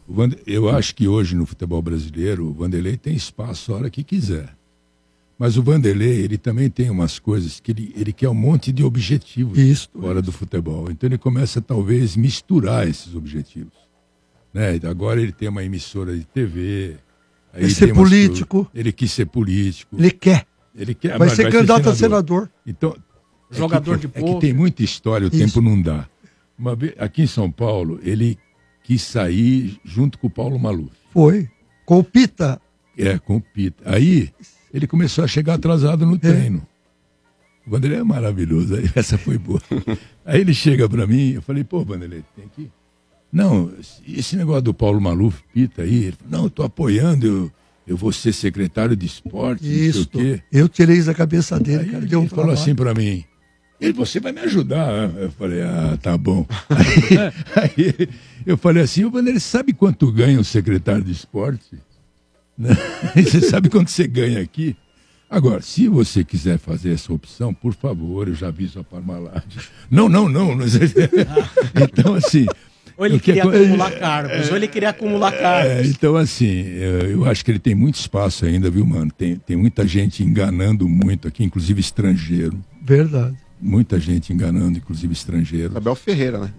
Eu acho que hoje no futebol brasileiro o Vanderlei tem espaço a hora que quiser. Mas o Vanderlei, ele também tem umas coisas que ele quer um monte de objetivos fora do futebol. Então ele começa talvez misturar esses objetivos. Né? Agora ele tem uma emissora de TV. Quer ser político. Ele quis ser político. Ele quer. Vai ser candidato a senador. Então, jogador de poker. É que tem muita história, o tempo não dá. Uma vez, aqui em São Paulo, ele quis sair junto com o Paulo Maluf. Foi. Com o Pita. Com o Pita. Aí ele começou a chegar atrasado no treino. O Vanderlei é maravilhoso, aí essa foi boa. Aí ele chega pra mim, eu falei, pô, Vanderlei, tem que... Não, esse negócio do Paulo Maluf, Pita aí, ele falou, não, eu tô apoiando, eu vou ser secretário de esporte, isso, não sei o quê. Eu tirei isso da cabeça dele, aí cara. Ele falou assim pra mim, você vai me ajudar. Eu falei, tá bom. Aí eu falei assim, o Vanderlei, sabe quanto ganha um secretário de esporte? Você sabe quanto você ganha aqui? Agora, se você quiser fazer essa opção, por favor, eu já aviso a Parmalat. Não. Então, assim... Ou ele queria acumular cargos, ou ele queria acumular cargos. Então, assim, eu acho que ele tem muito espaço ainda, viu, mano? Tem muita gente enganando muito aqui, inclusive estrangeiro. Verdade. Muita gente enganando, inclusive estrangeiro. Abel Ferreira, né?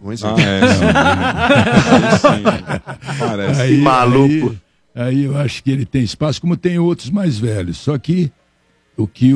Parece. Aí, maluco. Aí eu acho que ele tem espaço, como tem outros mais velhos. Só que o que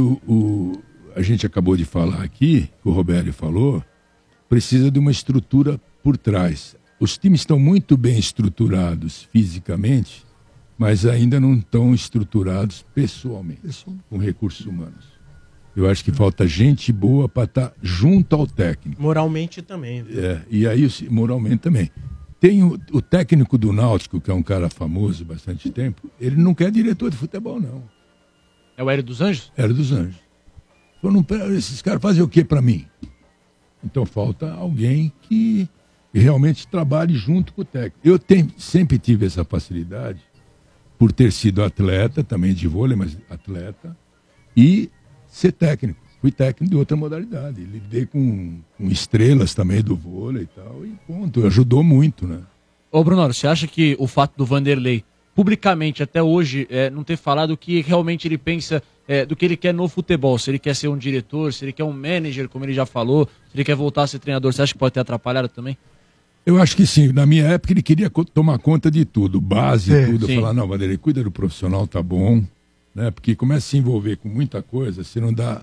a gente acabou de falar aqui, que o Roberto falou, precisa de uma estrutura por trás. Os times estão muito bem estruturados fisicamente, mas ainda não estão estruturados pessoalmente, com recursos humanos. Eu acho que falta gente boa para estar junto ao técnico. Moralmente também. E aí, moralmente também. Tem o técnico do Náutico, que é um cara famoso há bastante tempo, ele não quer diretor de futebol, não. É o Hélio dos Anjos? Hélio dos Anjos. Falou, esses caras fazem o que para mim? Então falta alguém que realmente trabalhe junto com o técnico. Eu sempre tive essa facilidade, por ter sido atleta, também de vôlei, mas atleta, e ser técnico. Fui técnico de outra modalidade. Lidei com estrelas também do vôlei e tal, e ponto. Ajudou muito, né? Ô, Bruno, você acha que o fato do Vanderlei, publicamente, até hoje, não ter falado o que realmente ele pensa do que ele quer no futebol, se ele quer ser um diretor, se ele quer um manager, como ele já falou, se ele quer voltar a ser treinador, você acha que pode ter atrapalhado também? Eu acho que sim. Na minha época ele queria tomar conta de tudo, base, tudo. Eu falar, não, Vanderlei, cuida do profissional, tá bom. Né? Porque começa a se envolver com muita coisa, você não dá...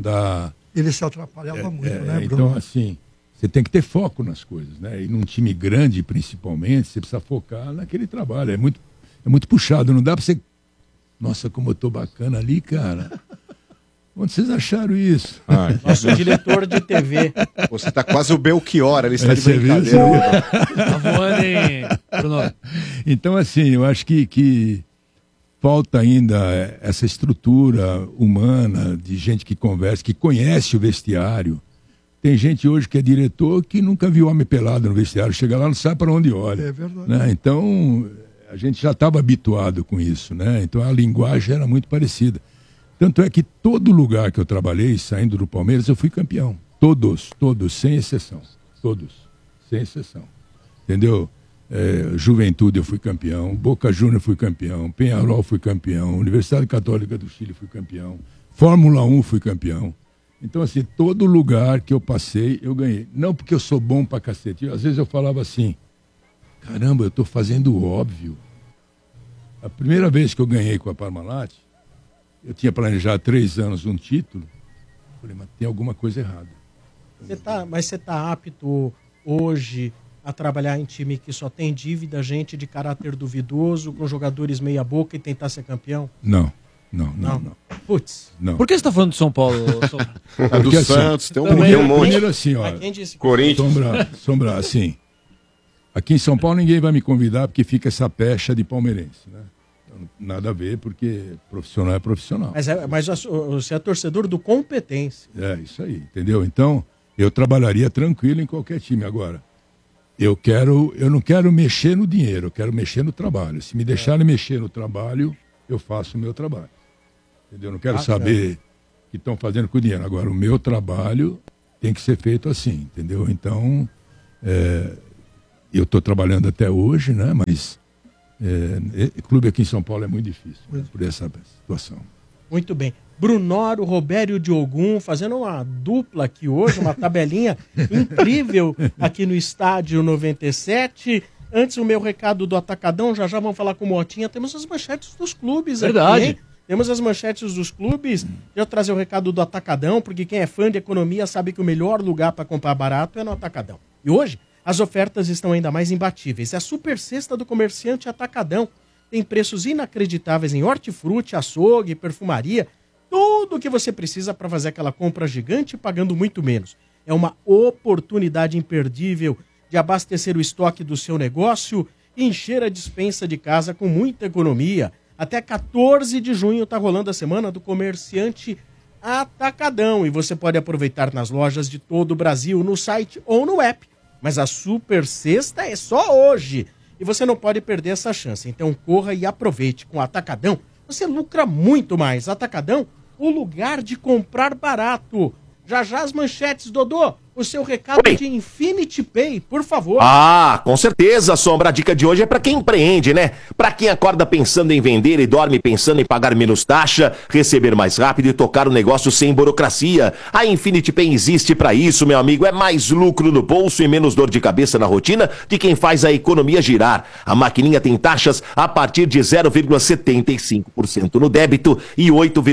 Ele se atrapalhava muito, né, Bruno? Então, assim, você tem que ter foco nas coisas, né? E num time grande, principalmente, você precisa focar naquele trabalho. É muito puxado, não dá pra você... Nossa, como eu tô bacana ali, cara. Onde vocês acharam isso? Nosso diretor de TV. Você tá quase o Belchior, ele está de brincadeira. Tá voando, hein, Bruno? Então, assim, eu acho que falta ainda essa estrutura humana de gente que conversa, que conhece o vestiário. Tem gente hoje que é diretor que nunca viu homem pelado no vestiário. Chega lá, não sabe para onde olha. É verdade. Né? Então, a gente já estava habituado com isso, né? Então, a linguagem era muito parecida. Tanto é que todo lugar que eu trabalhei, saindo do Palmeiras, eu fui campeão. Todos, sem exceção. Todos, sem exceção. Entendeu? Juventude eu fui campeão, Boca Juniors fui campeão, Peñarol fui campeão, Universidade Católica do Chile fui campeão, Fórmula 1 fui campeão. Então, assim, todo lugar que eu passei, eu ganhei. Não porque eu sou bom pra cacete. Às vezes eu falava assim, caramba, eu tô fazendo o óbvio. A primeira vez que eu ganhei com a Parmalat, eu tinha planejado 3 anos um título. Falei, mas tem alguma coisa errada. Mas você tá apto hoje a trabalhar em time que só tem dívida, gente de caráter duvidoso, com jogadores meia boca e tentar ser campeão? Não. Putz. Não. Por que você tá falando de São Paulo, Sombra? Do Porque, Santos, assim, tem um monte. Primeiro assim, ó, Corinthians. Sombra, assim, aqui em São Paulo ninguém vai me convidar porque fica essa pecha de palmeirense, né? Nada a ver, porque profissional é profissional. Mas você é torcedor do Competência. É, isso aí, entendeu? Então, eu trabalharia tranquilo em qualquer time. Agora, eu não quero mexer no dinheiro, eu quero mexer no trabalho. Se me deixarem mexer no trabalho, eu faço o meu trabalho. Entendeu? Eu não quero saber o que estão fazendo com o dinheiro. Agora, o meu trabalho tem que ser feito assim, entendeu? Então, eu estou trabalhando até hoje, né? Mas Clube aqui em São Paulo é muito difícil por essa situação. Muito bem. Brunoro, Robério Diogum, fazendo uma dupla aqui hoje, uma tabelinha incrível aqui no Estádio 97. Antes, o meu recado do Atacadão, já vamos falar com o Motinha. Temos as manchetes dos clubes aqui, hein? Temos as manchetes dos clubes. Já trazer o recado do Atacadão, porque quem é fã de economia sabe que o melhor lugar para comprar barato é no Atacadão. E hoje, as ofertas estão ainda mais imbatíveis. É a super cesta do comerciante Atacadão. Tem preços inacreditáveis em hortifruti, açougue, perfumaria. Tudo o que você precisa para fazer aquela compra gigante pagando muito menos. É uma oportunidade imperdível de abastecer o estoque do seu negócio e encher a despensa de casa com muita economia. Até 14 de junho está rolando a semana do comerciante Atacadão e você pode aproveitar nas lojas de todo o Brasil, no site ou no app. Mas a super sexta é só hoje e você não pode perder essa chance. Então corra e aproveite. Com o Atacadão você lucra muito mais. Atacadão, o lugar de comprar barato. Já as manchetes, Dodô. O seu recado de Infinity Pay, por favor. Ah, com certeza, Sombra. A dica de hoje é pra quem empreende, né? Pra quem acorda pensando em vender e dorme pensando em pagar menos taxa, receber mais rápido e tocar o negócio sem burocracia. A Infinity Pay existe pra isso, meu amigo. É mais lucro no bolso e menos dor de cabeça na rotina de quem faz a economia girar. A maquininha tem taxas a partir de 0,75% no débito e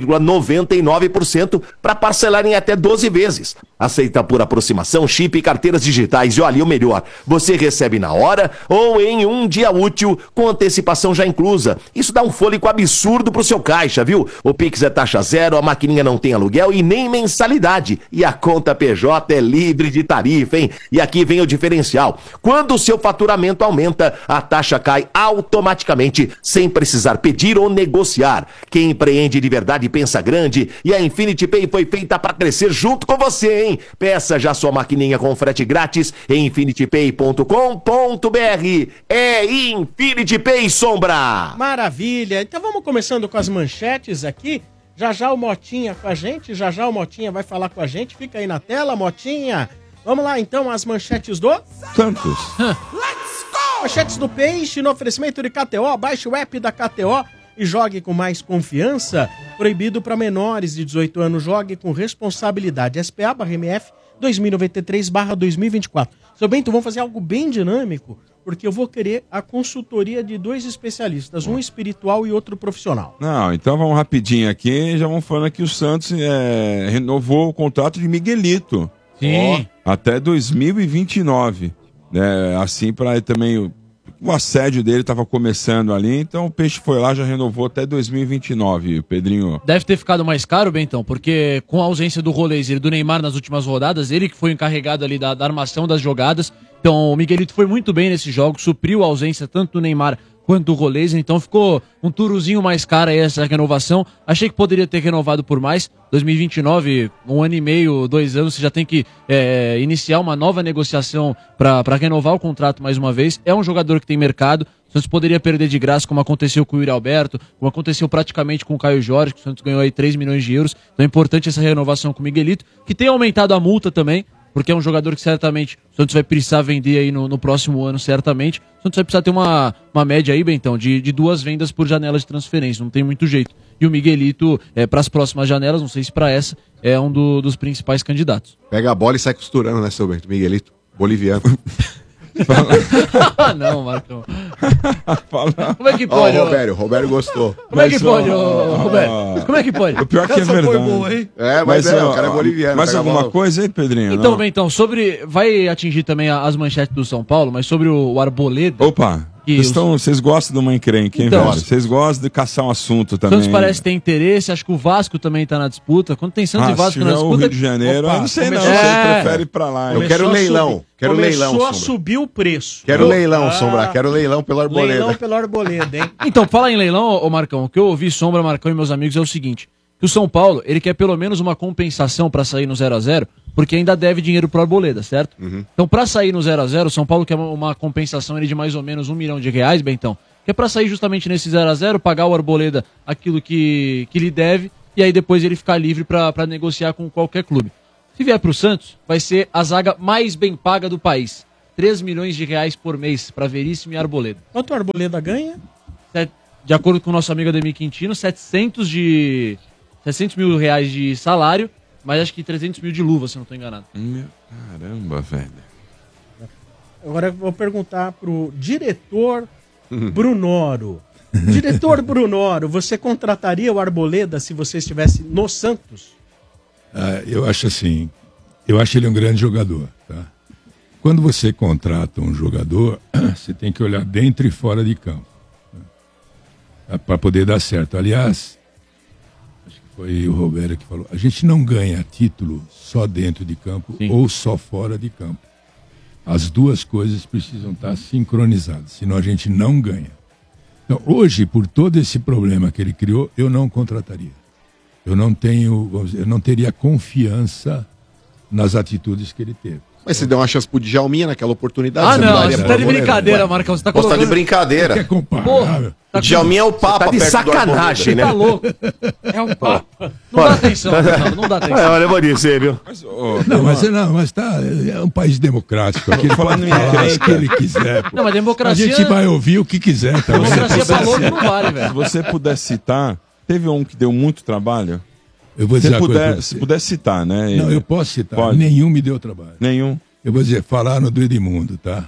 8,99% pra parcelar em até 12 vezes. Aceita por aproximação, chip e carteiras digitais. E olha, o melhor, você recebe na hora ou em um dia útil com antecipação já inclusa. Isso dá um fôlego absurdo pro seu caixa, viu? O Pix é taxa zero, a maquininha não tem aluguel e nem mensalidade. E a conta PJ é livre de tarifa, hein? E aqui vem o diferencial. Quando o seu faturamento aumenta, a taxa cai automaticamente, sem precisar pedir ou negociar. Quem empreende de verdade pensa grande e a Infinity Pay foi feita para crescer junto com você, hein? Peça já sua maquininha com frete grátis em infinitypay.com.br. É Infinity Pay, Sombra! Maravilha! Então vamos começando com as manchetes aqui. Já o Motinha com a gente, já o Motinha vai falar com a gente. Fica aí na tela, Motinha. Vamos lá então, as manchetes do Santos. Let's go! Manchetes do Peixe no oferecimento de KTO. Baixe o app da KTO e jogue com mais confiança. Proibido para menores de 18 anos. Jogue com responsabilidade. SPA/MF 2093/2024. Seu Bento, vamos fazer algo bem dinâmico, porque eu vou querer a consultoria de dois especialistas, um espiritual e outro profissional. Não, então vamos rapidinho aqui, já vamos falando que o Santos renovou o contrato de Miguelito. Sim. Até 2029. Assim, para também... O assédio dele estava começando ali, então o Peixe foi lá, já renovou até 2029, Pedrinho. Deve ter ficado mais caro, Bentão, porque com a ausência do Roleiser e do Neymar nas últimas rodadas, ele que foi encarregado ali da armação das jogadas, então o Miguelito foi muito bem nesse jogo, supriu a ausência tanto do Neymar quanto do Roleiser, então ficou um turuzinho mais caro aí essa renovação. Achei que poderia ter renovado por mais. 2029, 1 ano e meio, 2 anos, você já tem que iniciar uma nova negociação para renovar o contrato mais uma vez. É um jogador que tem mercado. O Santos poderia perder de graça, como aconteceu com o Yuri Alberto, como aconteceu praticamente com o Caio Jorge, que o Santos ganhou aí 3 milhões de euros. Então é importante essa renovação com o Miguelito, que tem aumentado a multa também, porque é um jogador que certamente o Santos vai precisar vender aí no próximo ano, certamente. O Santos vai precisar ter uma média aí, Bentão, de 2 vendas por janela de transferência, não tem muito jeito. E o Miguelito, para as próximas janelas, não sei se para essa, é um dos principais candidatos. Pega a bola e sai costurando, né, seu Bento? Miguelito, boliviano. Não, Marcão. Como é que pode? O Robério gostou. Como é que pode, Roberto? Como é que pode? O pior que é verdade. Foi boa, hein? Mas o cara é boliviano. Mais alguma coisa aí, Pedrinho? Então, Bentão, vai atingir também as manchetes do São Paulo, mas sobre o Arboleda... Opa! Vocês gostam de uma encrenca, hein, então, velho? Vocês gostam de caçar um assunto também. Santos parece ter interesse, acho que o Vasco também tá na disputa. Quando tem Santos e Vasco na disputa... o Rio de Janeiro, eu não sei não, você prefere ir pra lá. Eu quero leilão. Quero leilão, Começou a subir o preço. Quero leilão, Sombra. Quero leilão pelo Arboleda. Leilão pelo Arboleda, hein? Então, fala em leilão, ô Marcão, o que eu ouvi Sombra, Marcão e meus amigos é o seguinte, que o São Paulo, ele quer pelo menos uma compensação pra sair no 0x0, porque ainda deve dinheiro pro Arboleda, certo? Uhum. Então, pra sair no 0x0, o São Paulo quer uma compensação de mais ou menos R$1 milhão, Bentão, que é pra sair justamente nesse 0x0, pagar o Arboleda aquilo que lhe deve, e aí depois ele ficar livre pra negociar com qualquer clube. Se vier pro Santos, vai ser a zaga mais bem paga do país. R$3 milhões por mês pra Veríssimo e Arboleda. Quanto o Arboleda ganha? de acordo com o nosso amigo Ademir Quintino, 700 mil reais de salário, mas acho que 300 mil de luva, se eu não estou enganado. Caramba, velho. Agora eu vou perguntar pro diretor Brunoro. Diretor Brunoro, você contrataria o Arboleda se você estivesse no Santos? Eu acho assim, eu acho ele um grande jogador, tá? Quando você contrata um jogador, você tem que olhar dentro e fora de campo, né? Para poder dar certo. Aliás, acho que foi o Roberto que falou, a gente não ganha título só dentro de campo ou só fora de campo. As duas coisas precisam estar sincronizadas, senão a gente não ganha. Então, hoje, por todo esse problema que ele criou, eu não contrataria. Eu não teria confiança nas atitudes que ele teve. Mas você deu uma chance pro Djalminha naquela oportunidade. Você tá de brincadeira, Marcão. Você tá colocando... de brincadeira. Você quer comparar? O Djalminha é o Papa, tá de sacanagem, né? Tá louco. É o Papa. Não dá atenção, não dá atenção. Olha, eu vou dizer, viu? Mas tá, é um país democrático. Aqui ele pode falar o que ele quiser. Pô. Não, mas democracia... A gente vai ouvir o que quiser. Tá? Democracia pra louco não vale, velho. Se você puder citar, teve um que deu muito trabalho? Eu vou dizer se puder citar, né? Não, eu posso citar. Pode. Nenhum me deu trabalho. Nenhum. Eu vou dizer, falaram do Edmundo, tá?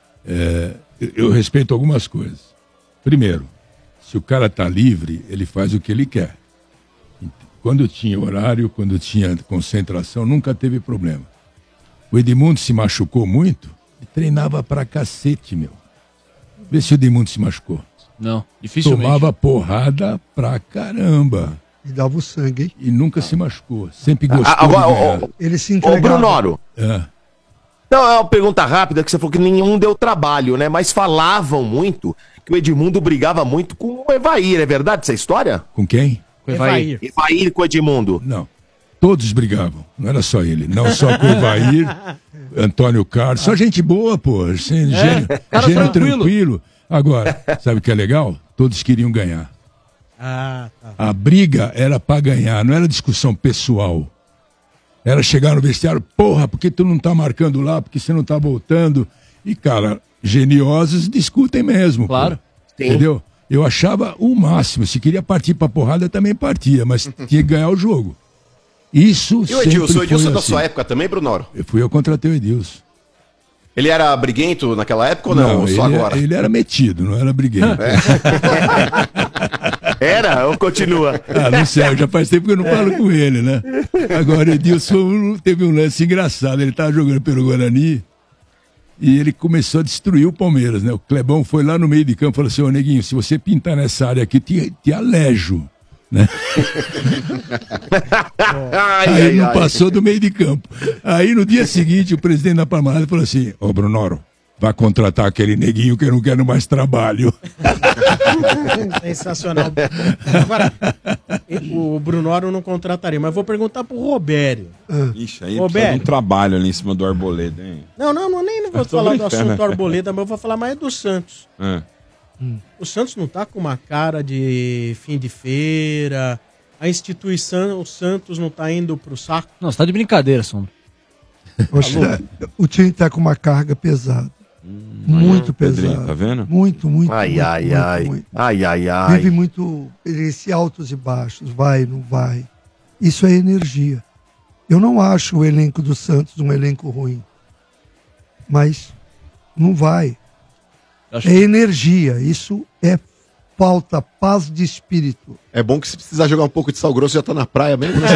Eu respeito algumas coisas. Primeiro, se o cara tá livre, ele faz o que ele quer. Quando tinha horário, quando tinha concentração, nunca teve problema. O Edmundo se machucou muito e treinava pra cacete, meu. Vê se o Edmundo se machucou. Não, dificilmente. Tomava porrada pra caramba. E dava o sangue, hein? E nunca se machucou. Sempre gostou de ganhar. Ele se entregava. Ô, Brunoro. Não, é uma pergunta rápida que você falou que nenhum deu trabalho, né? Mas falavam muito que o Edmundo brigava muito com o Evair. É verdade essa história? Com quem? Com o Evair. Evair com o Edmundo. Não. Todos brigavam. Não era só ele. Não só com o Evair, Antônio Carlos. Só gente boa, pô. Gênio tranquilo. Agora, sabe o que é legal? Todos queriam ganhar. Tá. A briga era pra ganhar, não era discussão pessoal. Era chegar no vestiário, porra, por que tu não tá marcando lá? Por que você não tá voltando? E, cara, geniosos discutem mesmo. Claro. Pô. Entendeu? Eu achava o máximo. Se queria partir pra porrada, também partia, mas tinha que ganhar o jogo. Isso E o Edilson? O Edilson é da assim. sua época também, Brunoro? Eu contratei o Edilson. Ele era briguento naquela época ou não? Ou só agora? Ele era metido, não era briguento. Era ou continua? Não sei, já faz tempo que eu não falo com ele, né? Agora, o Edilson teve um lance engraçado. Ele estava jogando pelo Guarani e ele começou a destruir o Palmeiras, né? O Clebão foi lá no meio de campo e falou assim, ô Neguinho, se você pintar nessa área aqui, te alejo. Né? Aí ele não passou do meio de campo. Aí no dia seguinte o presidente da Parmalat falou assim, ô Brunoro, vai contratar aquele Neguinho que eu não quero mais trabalho. Sensacional. Agora, o Brunoro não contrataria, mas vou perguntar pro Robério. Ixi, aí precisa de um trabalho ali em cima do Arboleda, hein? Não vou falar do assunto Arboleda, mas eu vou falar mais do Santos. O Santos não tá com uma cara de fim de feira, a instituição, o Santos não tá indo pro saco. Não, você tá de brincadeira, Sombra. O time tá com uma carga pesada. Muito pesada. Pedrinho, tá vendo? Muito. Ai. Vive muito esse altos e baixos, vai, não vai. Isso é energia. Eu não acho o elenco do Santos um elenco ruim. Mas não vai. É energia, isso é falta, paz de espírito. É bom que se precisar jogar um pouco de sal grosso já tá na praia mesmo. Né?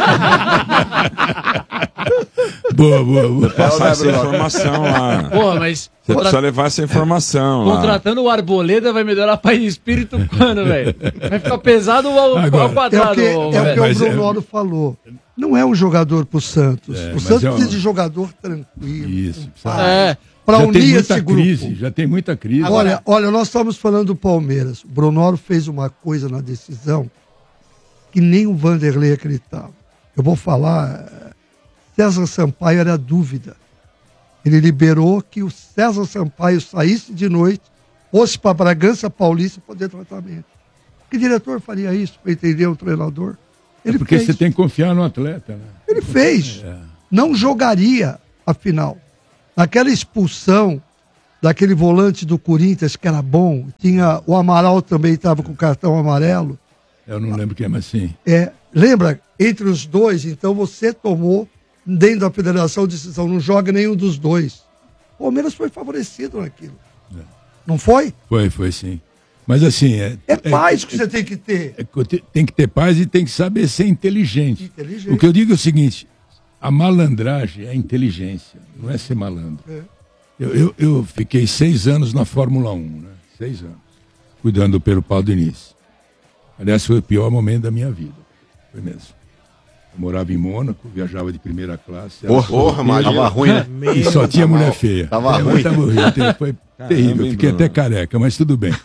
Boa. Passar essa informação lá. Porra, mas... Você precisa levar essa informação lá. Contratando o Arboleda vai melhorar a paz de espírito quando, velho? Vai ficar pesado ao quadrado. É o que o Brunoro falou. Não é um jogador pro Santos. O Santos precisa de jogador tranquilo. Isso. Para unir esse grupo. Já tem muita crise. Olha, nós estamos falando do Palmeiras. O Brunoro fez uma coisa na decisão que nem o Vanderlei acreditava. Eu vou falar, César Sampaio era dúvida. Ele liberou que o César Sampaio saísse de noite, fosse para Bragança Paulista poder tratamento. Que diretor faria isso para entender o treinador? Ele porque fez. Você tem que confiar no atleta, né? Ele fez. Não jogaria a final. Naquela expulsão daquele volante do Corinthians que era bom. Tinha o Amaral também estava com cartão amarelo. Eu não lembro quem, mas sim. Lembra? Entre os dois, então você tomou, dentro da federação, decisão, não joga nenhum dos dois. O Palmeiras foi favorecido naquilo. Não foi? Foi sim. Mas assim... paz que você tem que ter. Tem que ter paz e tem que saber ser inteligente. O que eu digo é o seguinte, a malandragem é a inteligência, não é ser malandro. Eu fiquei 6 anos na Fórmula 1, né? 6 anos, cuidando do Pedro Paulo Diniz. Aliás, foi o pior momento da minha vida. Foi mesmo. Eu morava em Mônaco, viajava de primeira classe. Porra, mas tava ruim, né? E só tinha mulher feia. Tava ruim. Foi terrível. Eu fiquei até careca, mas tudo bem.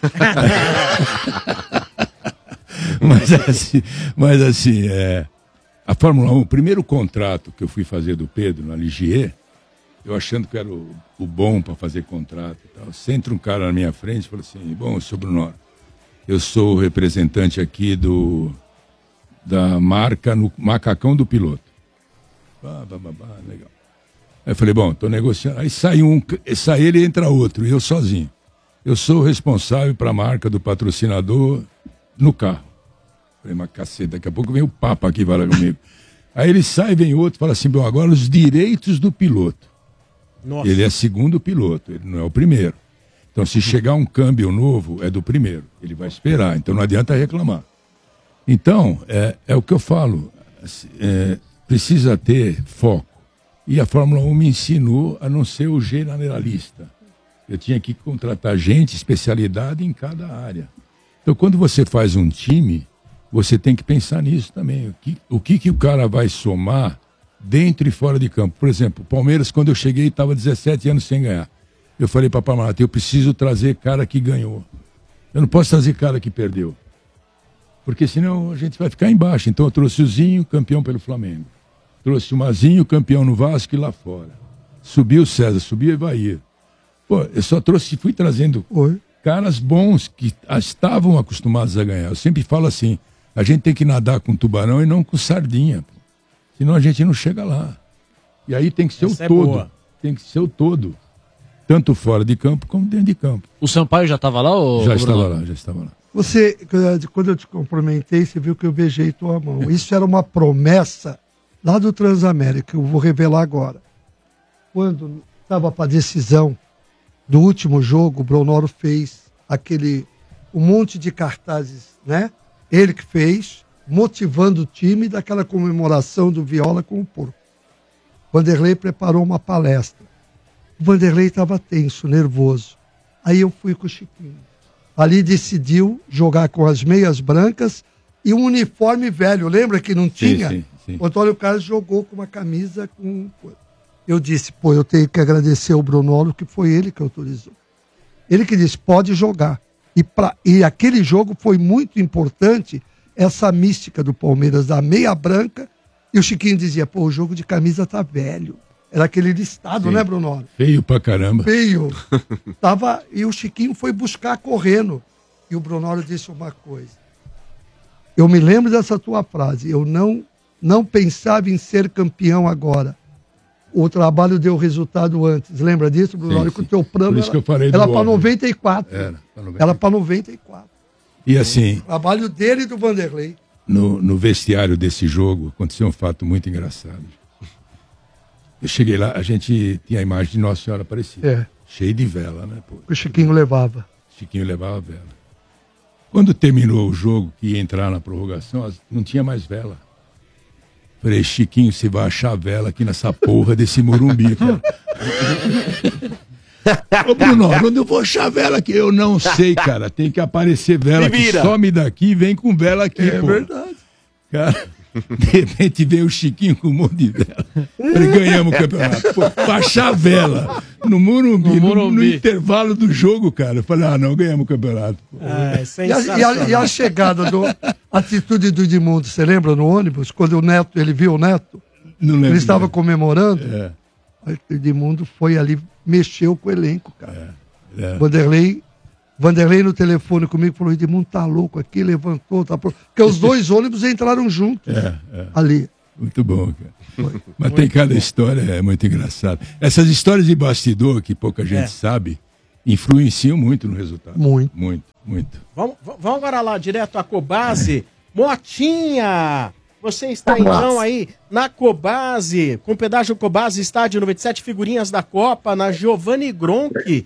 mas assim, a Fórmula 1, o primeiro contrato que eu fui fazer do Pedro na Ligier, eu achando que era o bom para fazer contrato e tal. Você entra um cara na minha frente e fala assim, bom, seu Bruno, eu sou o representante aqui da marca no macacão do piloto. Legal. Aí eu falei, bom, tô negociando. Aí sai ele e entra outro, e eu sozinho. Eu sou o responsável para a marca do patrocinador no carro. Falei, mas cacete, daqui a pouco vem o Papa aqui falar comigo. Aí ele sai, vem outro, fala assim, bom, agora os direitos do piloto. Nossa. Ele é segundo piloto, ele não é o primeiro. Então, se chegar um câmbio novo, é do primeiro. Ele vai esperar, então não adianta reclamar. Então, é o que eu falo. Precisa ter foco. E a Fórmula 1 me ensinou a não ser o generalista. Eu tinha que contratar gente, especialidade em cada área. Então, quando você faz um time, você tem que pensar nisso também. O que o cara vai somar dentro e fora de campo. Por exemplo, o Palmeiras, quando eu cheguei, estava 17 anos sem ganhar. Eu falei para a Parmalat, eu preciso trazer cara que ganhou. Eu não posso trazer cara que perdeu. Porque senão a gente vai ficar embaixo. Então eu trouxe o Zinho, campeão pelo Flamengo. Trouxe o Mazinho, campeão no Vasco e lá fora. Subiu o César, subiu o Evair. Pô, eu só fui trazendo caras bons que estavam acostumados a ganhar. Eu sempre falo assim, a gente tem que nadar com tubarão e não com sardinha. Pô. Senão a gente não chega lá. E aí tem que ser o todo. Tem que ser o todo. Tanto fora de campo como dentro de campo. O Sampaio já estava lá? Já estava lá. Você, quando eu te cumprimentei, você viu que eu beijei tua mão. Isso era uma promessa lá do Transamérica, que eu vou revelar agora. Quando estava para a decisão do último jogo, o Bronoro fez um monte de cartazes, né? Ele que fez, motivando o time daquela comemoração do Viola com o porco. Vanderlei preparou uma palestra. O Vanderlei estava tenso, nervoso. Aí eu fui com o Chiquinho. Ali decidiu jogar com as meias brancas e um uniforme velho. Lembra que não tinha? Sim. O Antônio Carlos jogou com uma camisa com... Eu disse, eu tenho que agradecer ao Brunoro, que foi ele que autorizou. Ele que disse, pode jogar. E aquele jogo foi muito importante, essa mística do Palmeiras, da meia branca. E o Chiquinho dizia, o jogo de camisa tá velho. Era aquele listado, né, Brunoro? Feio pra caramba. Feio. E o Chiquinho foi buscar correndo. E o Brunoro disse uma coisa. Eu me lembro dessa tua frase. Eu não pensava em ser campeão agora. O trabalho deu resultado antes. Lembra disso, Brunoro? Sim. Que o teu plano era para 94. Era para 94. E assim... O trabalho dele e do Vanderlei. No vestiário desse jogo, aconteceu um fato muito engraçado. Eu cheguei lá, a gente tinha a imagem de Nossa Senhora Aparecida. Cheio de vela, né? Pô. O Chiquinho levava. Chiquinho levava vela. Quando terminou o jogo, que ia entrar na prorrogação, não tinha mais vela. Falei, Chiquinho, você vai achar vela aqui nessa porra desse Morumbi, cara. Ô, Bruno, onde eu vou achar vela aqui? Eu não sei, cara. Tem que aparecer vela aqui. Some daqui e vem com vela aqui, pô. É verdade. Cara, de repente veio o Chiquinho com um monte de vela. Falei, ganhamos o campeonato. Pô, pra achar vela no Morumbi, no intervalo do jogo, cara. Eu falei, não, ganhamos o campeonato. E a chegada, a atitude do Edmundo, você lembra no ônibus? Quando ele viu o Neto? Não lembro. Ele estava comemorando. O Edmundo foi ali, mexeu com o elenco, cara. Vanderlei no telefone comigo falou, Edmundo tá louco aqui, levantou, porque os dois ônibus entraram juntos ali. Muito bom, cara. Mas tem cada história, é muito engraçado. Essas histórias de bastidor que pouca gente sabe, influenciam muito no resultado. Muito. Muito. Vamos agora lá, direto à Cobase. Motinha! Você está então aí na Cobase, com pedágio Cobase, estádio 97, figurinhas da Copa, na Giovanni Gronchi,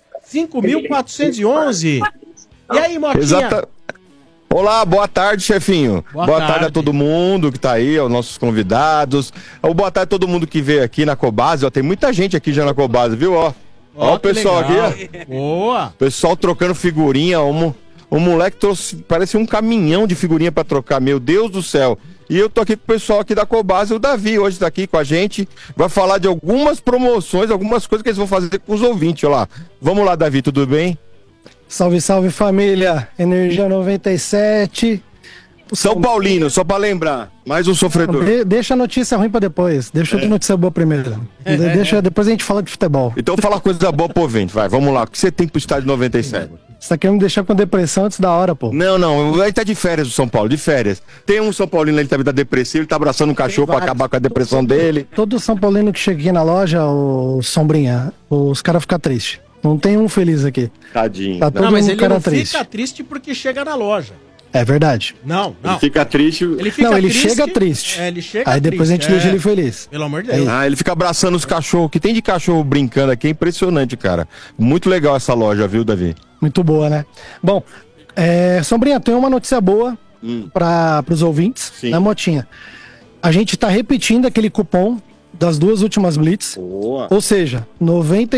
5.411. E aí, Motinha? Exata. Olá, boa tarde, chefinho. Boa tarde a todo mundo que tá aí, aos nossos convidados. Boa tarde a todo mundo que veio aqui na Cobase. Ó, tem muita gente aqui já na Cobase, viu? Ó o pessoal legal. aqui. Ó. Boa! Pessoal trocando figurinha. O moleque trouxe, parece um caminhão de figurinha pra trocar. Meu Deus do céu. E eu tô aqui com o pessoal aqui da Cobase. O Davi hoje tá aqui com a gente. Vai falar de algumas promoções, algumas coisas que eles vão fazer com os ouvintes. Olha lá. Vamos lá, Davi, tudo bem? Salve, salve família, Energia 97. São Paulino, só pra lembrar, mais um sofredor. Deixa a notícia ruim pra depois, deixa a notícia boa primeiro. Depois a gente fala de futebol. Então fala coisa boa pro ouvinte, vai, vamos lá. O que você tem pro estádio 97? Você tá querendo me deixar com depressão antes da hora, pô? Não, ele tá de férias do São Paulo, de férias. Tem um São Paulino, ele tá depressivo, ele tá abraçando um cachorro pra acabar com a depressão dele. Todo São Paulino que chega aqui na loja, o Sombrinha, os caras ficam tristes. Não tem um feliz aqui. Tadinho. Tá todo Não, mas mundo ele cara não triste. fica triste porque chega na loja. É verdade. Não. Ele fica triste. Ele fica Não, ele triste, chega triste. Ele chega Aí depois triste, a gente deixa ele feliz. Pelo amor de Deus. Ele fica abraçando os cachorros. O que tem de cachorro brincando aqui é impressionante, cara. Muito legal essa loja, viu, Davi? Muito boa, né? Bom, Sombrinha, tem uma notícia boa para os ouvintes, né, Motinha? A gente tá repetindo aquele cupom das duas últimas Blitz. Boa. Ou seja, R$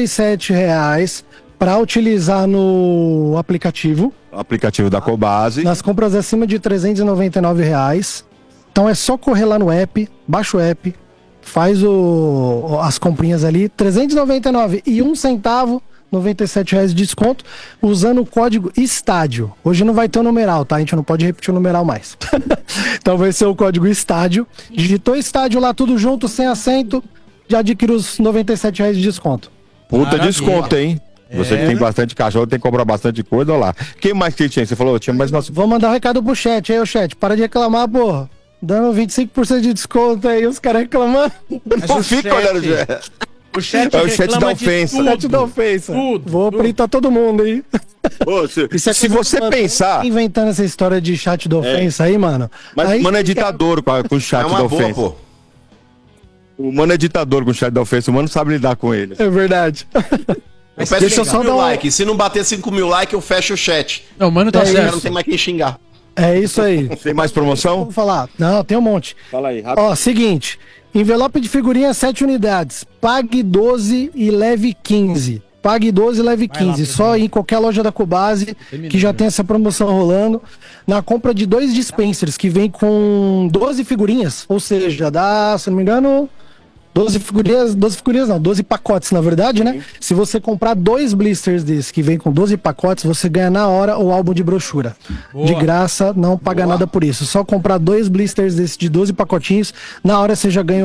97,00 para utilizar no aplicativo. O aplicativo da Cobase. Nas compras acima de R$ 399,00. Então é só correr lá no app, baixa o app, faz as comprinhas ali, R$ 399,01, R$ 97,00 de desconto, usando o código ESTÁDIO. Hoje não vai ter o numeral, tá? A gente não pode repetir o numeral mais. Então vai ser o código ESTÁDIO. Digitou ESTÁDIO lá, tudo junto, sem acento, já adquire os R$ 97,00 de desconto. Puta Maravilha. desconto, hein? Você que tem bastante cachorro, tem que comprar bastante coisa, olha lá. Quem mais que tinha? Você falou, tinha mais... Vou mandar um recado pro chat, aí o chat, para de reclamar, porra. Dando 25% de desconto aí, os caras reclamando. Não fica olhando, O chat é o chat reclama da de ofensa. tudo. Chat da ofensa. Tudo, Vou printar todo mundo aí. Ô, se você pensar... Inventando essa história de chat da ofensa aí, mano. Mas aí, o mano é ditador com o chat É uma da boa, ofensa. pô. O mano é ditador com o chat da ofensa, o mano sabe lidar com ele. É verdade. Eu peço Deixa eu só 5 dar mil um- likes. Se não bater 5 mil likes, eu fecho o chat. Não, mano, tá É Já não certo. tem mais quem xingar. É isso aí. Tem mais promoção? Vamos falar. Não, tem um monte. Fala aí, rápido. Ó, seguinte. Envelope de figurinha 7 unidades. Pague 12 e leve 15. Pague 12 e leve 15. Só em qualquer loja da Cobase que já tem essa promoção rolando. Na compra de 2 dispensers que vem com 12 figurinhas. Ou seja, dá, se não me engano... 12 pacotes, na verdade, né? Se você comprar 2 blisters desses que vem com 12 pacotes, você ganha na hora o álbum de brochura. De graça, não paga nada por isso. Só comprar 2 blisters desses de 12 pacotinhos, na hora você já ganha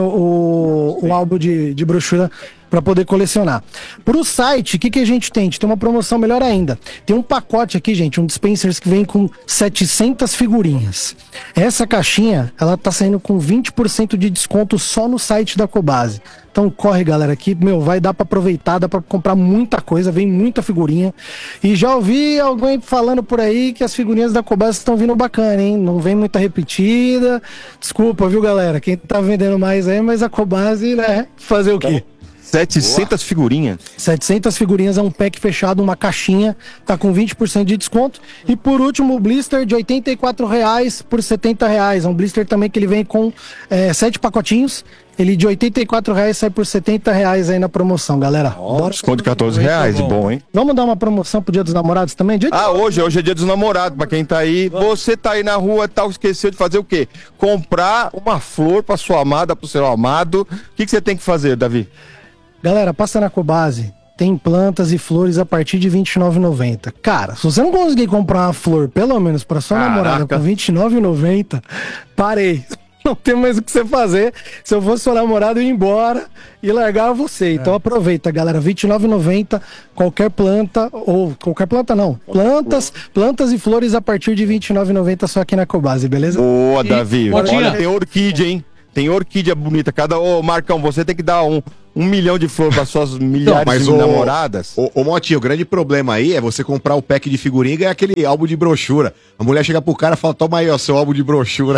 o álbum de brochura para poder colecionar. Pro site, o que a gente tem? A gente tem uma promoção melhor ainda. Tem um pacote aqui, gente, um dispensers que vem com 700 figurinhas. Essa caixinha, ela tá saindo com 20% de desconto só no site da Cobase. Então corre, galera, aqui, vai dar para aproveitar, dá para comprar muita coisa, vem muita figurinha. E já ouvi alguém falando por aí que as figurinhas da Cobase estão vindo bacana, hein? Não vem muita repetida. Desculpa, viu, galera? Quem tá vendendo mais aí, mas a Cobase, né? Fazer o quê? 700 figurinhas. 700 figurinhas é um pack fechado, uma caixinha, tá com 20% de desconto. E por último, o blister de R$ 84,00 por R$ 70,00. É um blister também que ele vem com 7 pacotinhos. Ele de R$ 84,00 sai por R$ 70,00 aí na promoção, galera. Bora. Desconto de R$14, bom, hein? Vamos dar uma promoção pro Dia dos Namorados também? Hoje é dia dos namorados, pra quem tá aí. Você tá aí na rua e tal, esqueceu de fazer o quê? Comprar uma flor pra sua amada, pro seu amado. O que você tem que fazer, Davi? Galera, passa na Cobase. Tem plantas e flores a partir de R$ 29,90. Cara, se você não conseguir comprar uma flor, pelo menos pra sua namorada, com R$ 29,90, parei. Não tem mais o que você fazer. Se eu fosse seu namorado, eu ia embora e largar você. Então aproveita, galera. R$ 29,90. Qualquer planta, ou qualquer planta não. Plantas e flores a partir de R$ 29,90 só aqui na Cobase, beleza? Boa, Davi. Motinha. Olha, tem orquídea, hein? Tem orquídea bonita. Ô, Marcão, você tem que dar 1 milhão de flores para suas milhares de namoradas. Ô Motinho, o grande problema aí é você comprar o pack de figurinha e ganhar aquele álbum de brochura. A mulher chega pro cara e fala, toma aí, ó, seu álbum de brochura.